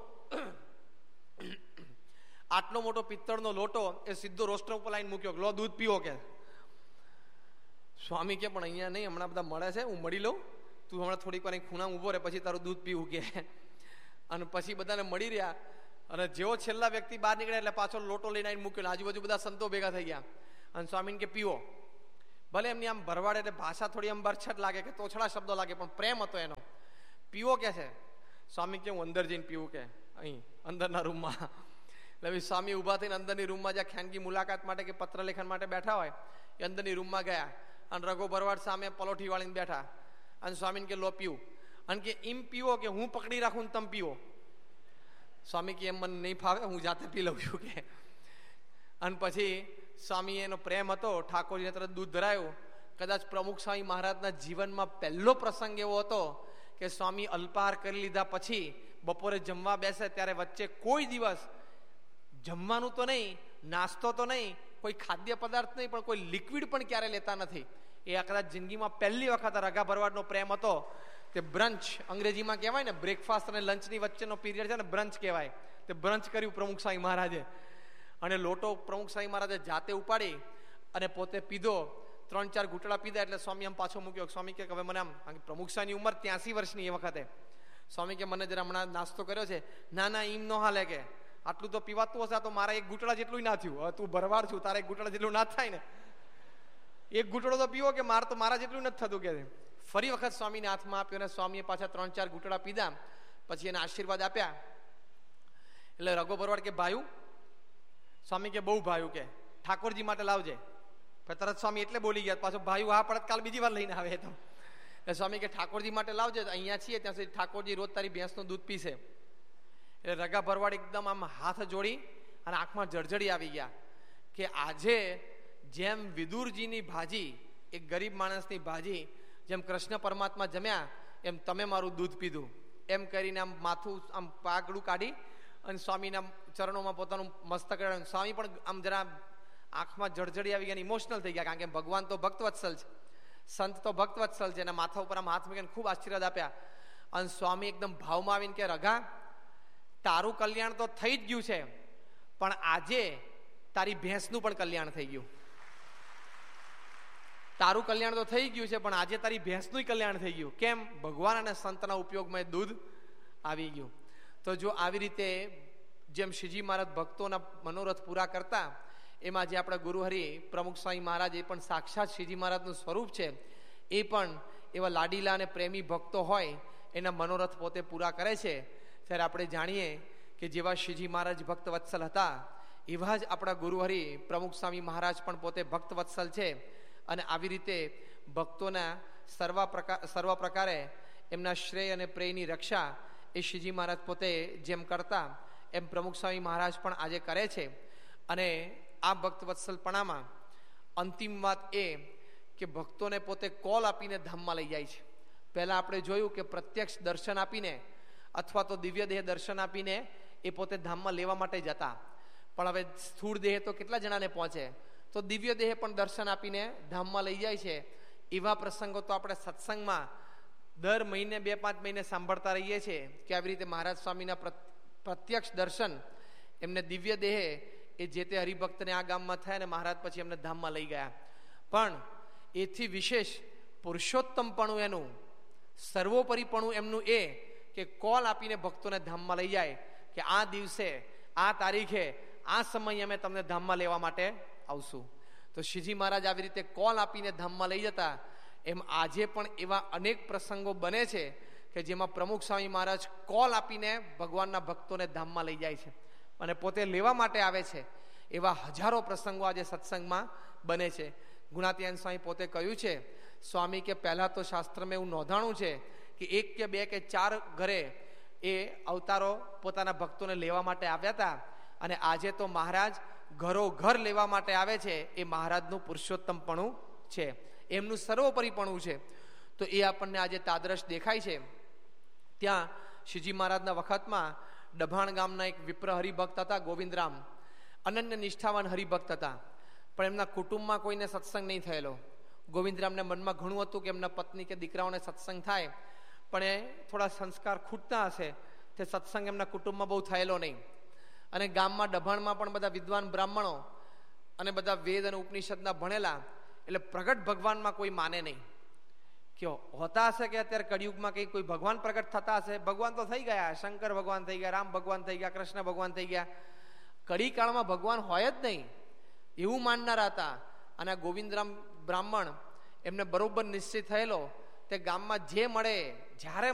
લોટો એ સીધો રોસ્ટ્રમ ઉપર લાઈન મૂક્યો, લો દૂધ પીવો કે. સ્વામી કે પણ અહીંયા નહીં, હમણાં બધા મળે છે, હું મળી લઉં, તું હમણાં થોડીક વાર ખૂણા ઉભો રહે પછી તારું દૂધ પીવું કે. અને પછી બધાને મળી રહ્યા અને જેવો છેલ્લા વ્યક્તિ બહાર નીકળે એટલે પાછો લોટો લઈને આવીને મૂક્યો. આજુબાજુ બધા સંતો ભેગા થઈ ગયા અને સ્વામીને કે પીવો. ભલે એમની આમ ભરવાડ એટલે ભાષા થોડી આમ બરછટ લાગે કે તોછડા શબ્દો લાગે, પણ પ્રેમ હતો એનો. પીવો કે છે. સ્વામી કે હું અંદર જઈને પીવું કે અહીં અંદરના રૂમમાં. એટલે સ્વામી ઊભા થઈને અંદરની રૂમમાં જ્યાં ખાનગી મુલાકાત માટે કે પત્ર લેખન માટે બેઠા હોય એ અંદરની રૂમમાં ગયા અને રઘો ભરવાડ સામે પલોઠી વાળીને બેઠા અને સ્વામીને કે લો પીવું. અને કે એમ પીવો કે હું પકડી રાખું ને તમે પીવો. સ્વામી કે એમ મને નહીં ફાવે, હું જાતે પી લઉં છું કે. અને પછી સ્વામી એનો પ્રેમ હતો, ઠાકોરજીને તરત દૂધ ધરાયું. કદાચ પ્રમુખ સ્વામી મહારાજના જીવનમાં પહેલો પ્રસંગ એવો હતો કે સ્વામી અલ્પાહાર કરી લીધા પછી બપોરે જમવા બેસે ત્યારે વચ્ચે કોઈ દિવસ જમવાનું તો નહીં, નાસ્તો તો નહીં, કોઈ ખાદ્ય પદાર્થ નહીં, પણ કોઈ લિક્વિડ પણ ક્યારે લેતા નથી. એ કદાચ જિંદગીમાં પહેલી વખત રઘા ભરવાડનો પ્રેમ હતો. તે બ્રંચ અંગ્રેજીમાં કહેવાય ને, બ્રેકફાસ્ટ અને લંચની વચ્ચેનો પીરિયડ છે ને, બ્રંચ કહેવાય. તે બ્રંચ કર્યું પ્રમુખ સ્વામી મહારાજે અને લોટો પ્રમુખ સ્વામી મહારાજે જાતે ઉપાડી અને પોતે પીધો. 3-4 ઘૂંટડા પીધા એટલે સ્વામી આમ પાછો મૂક્યો. સ્વામી કે હવે મને આમ, પ્રમુખ સ્વામીની ઉંમર 83 વર્ષની એ વખતે. સ્વામી કે મને જરા હમણાં નાસ્તો કર્યો છે. ના ના, એમ ન હાલે કે આટલું તો પીવાતું હશે, તો મારા એક ઘૂંટડા જેટલું ના થયું. હવે તું ભરવાડ છું, તારા એક ઘૂંટડા જેટલું ના થાય ને, એક ઘૂંટડો તો પીવો કે મારા જેટલું નથી થતું કે. ફરી વખત સ્વામીને હાથમાં આપ્યો અને સ્વામીએ પાછા 3-4 ઘૂંટડા પીધા. પછી એને આશીર્વાદ આપ્યા. એટલે રઘો ભરવાડ કે ભાયું. સ્વામી કે બહુ ભાયું કે ઠાકોરજી માટે લાવજે. તરત સ્વામી એટલે બોલી ગયા, પાછો ભાયું હા પડત કાલ બીજી વાર લઈને આવે તો. એટલે સ્વામી કે ઠાકોરજી માટે લાવજે, અહીંયા છીએ ત્યાં સુધી ઠાકોરજી રોજ તારી ભેંસનું દૂધ પીશે. એટલે રઘા ભરવાડ એકદમ આમ હાથ જોડી અને આંખમાં જળજળી આવી ગયા કે આજે જેમ વિદુરજીની ભાજી, એક ગરીબ માણસની ભાજી, જેમ કૃષ્ણ પરમાત્મા જમ્યા એમ તમે મારું દૂધ પીધું. એમ કરીને આમ માથું આમ પાગડું કાઢી અને સ્વામીના ચરણોમાં પોતાનું મસ્તક રડાવ્યું. સ્વામી પણ આમ જરા આંખમાં જળજળી આવી ગયા, ઇમોશનલ થઈ ગયા, કારણ કે ભગવાન તો ભક્તવત્સલ છે, સંત તો ભક્તવત્સલ છે. એના માથા ઉપર આમ હાથ મૂકીને ખૂબ આશીર્વાદ આપ્યા. અને સ્વામી એકદમ ભાવમાં આવીને કે રઘા, તારું કલ્યાણ તો થઈ જ ગયું છે, પણ આજે તારી ભેંસનું પણ કલ્યાણ થઈ ગયું. તારું કલ્યાણ તો થઈ ગયું છે, પણ આજે તારી ભેંસનું કલ્યાણ થઈ ગયું. કેમ? ભગવાન અને સંતના ઉપયોગમાં દૂધ આવી ગયું. તો જો આવી રીતે જેમ શ્રીજી મહારાજ ભક્તોના મનોરથ પૂરા કરતા, એમાં જે આપણા ગુરુહરિ પ્રમુખ સ્વામી મહારાજ એ પણ સાક્ષાત શ્રીજી મહારાજનું સ્વરૂપ છે. એ પણ એવા લાડીલા અને પ્રેમી ભક્તો હોય એના મનોરથ પોતે પૂરા કરે છે. ત્યારે આપણે જાણીએ કે જેવા શ્રીજી મહારાજ ભક્ત વત્સલ હતા એવા જ આપણા ગુરુહરિ પ્રમુખ સ્વામી મહારાજ પણ પોતે ભક્ત વત્સલ છે. અને આવી રીતે ભક્તોના સર્વ પ્રકારે એમના શ્રેય અને પ્રેયની રક્ષા એ શ્રીજી મહારાજ પોતે જેમ કરતા એમ પ્રમુખ સ્વામી મહારાજ પણ આજે કરે છે. અને આ ભક્ત વત્સલપણામાં અંતિમ વાત એ કે ભક્તોને પોતે કોલ આપીને ધામમાં લઈ જાય છે. પહેલાં આપણે જોયું કે પ્રત્યક્ષ દર્શન આપીને અથવા તો દિવ્ય દેહ દર્શન આપીને એ પોતે ધામમાં લેવા માટે જતા. પણ હવે સ્થૂળ દેહ તો કેટલા જણાને પહોંચે, તો દિવ્ય દેહ પણ દર્શન આપીને ધામમાં લઈ જાય છે. એવા પ્રસંગો તો આપણે સત્સંગમાં દર મહિને 2-5 મહિને સાંભળતા રહીએ છીએ કે આવી રીતે મહારાજ સ્વામીના પ્રત્યક્ષ દર્શન એમને દિવ્ય દેહે એ જે તે હરિભક્તને આ ગામમાં થયા અને મહારાજ પછી એમને ધામમાં લઈ ગયા. પણ એથી વિશેષ પુરુષોત્તમપણું એનું, સર્વોપરીપણું એમનું એ કે કોલ આપીને ભક્તોને ધામમાં લઈ જાય કે આ દિવસે, આ તારીખે, આ સમયે અમે તમને ધામમાં લેવા માટે આવશું. તો શ્રીજી મહારાજ આવી રીતે કોલ આપીને ધામમાં લઈ જતા. એમ આજે પણ એવા અનેક પ્રસંગો બને છે કે જેમાં પ્રમુખ સ્વામી મહારાજ કોલ આપીને ભગવાનના ભક્તોને ધામમાં લઈ જાય છે અને પોતે લેવા માટે આવે છે. એવા હજારો પ્રસંગો આજે સત્સંગમાં બને છે. ગુણાતીયન સ્વામી પોતે કહ્યું છે, સ્વામી કે પહેલાં તો શાસ્ત્રમાં એવું નોંધાણું છે કે 1 કે 2 કે 4 ઘરે એ અવતારો પોતાના ભક્તોને લેવા માટે આવ્યા હતા. અને આજે તો મહારાજ ઘરો ઘર લેવા માટે આવે છે. એ મહારાજનું પુરુષોત્તમપણું છે, એમનું સર્વોપરીપણું છે. તો એ આપણને આજે તાદરશ દેખાય છે. ત્યાં શ્રીજી મહારાજના વખતમાં ડભાણ ગામના એક વિપ્ર હરિભક્ત હતા, ગોવિંદરામ. અનન્ય નિષ્ઠાવાન હરિભક્ત હતા, પણ એમના કુટુંબમાં કોઈને સત્સંગ નહીં થયેલો. ગોવિંદરામને મનમાં ઘણું હતું કે એમના પત્ની કે દીકરાઓને સત્સંગ થાય, પણ એ થોડા સંસ્કાર ખૂટતા હશે તે સત્સંગ એમના કુટુંબમાં બહુ થયેલો નહીં. અને ગામમાં ડભાણમાં પણ બધા વિદ્વાન બ્રાહ્મણો અને બધા વેદ અને ઉપનિષદના ભણેલા, એટલે પ્રગટ ભગવાનમાં કોઈ માને નહીં. કે હોતા હશે કે અત્યારે કળિયુગમાં કંઈ કોઈ ભગવાન પ્રગટ થતા હશે? ભગવાન તો થઈ ગયા, શંકર ભગવાન થઈ ગયા, રામ ભગવાન થઈ ગયા, કૃષ્ણ ભગવાન થઈ ગયા. કળીકાળમાં ભગવાન હોય જ નહીં એવું માનનારા હતા. અને આ ગોવિંદરામ બ્રાહ્મણ એમને બરોબર નિશ્ચય થયેલો તે ગામમાં જે મળે જ્યારે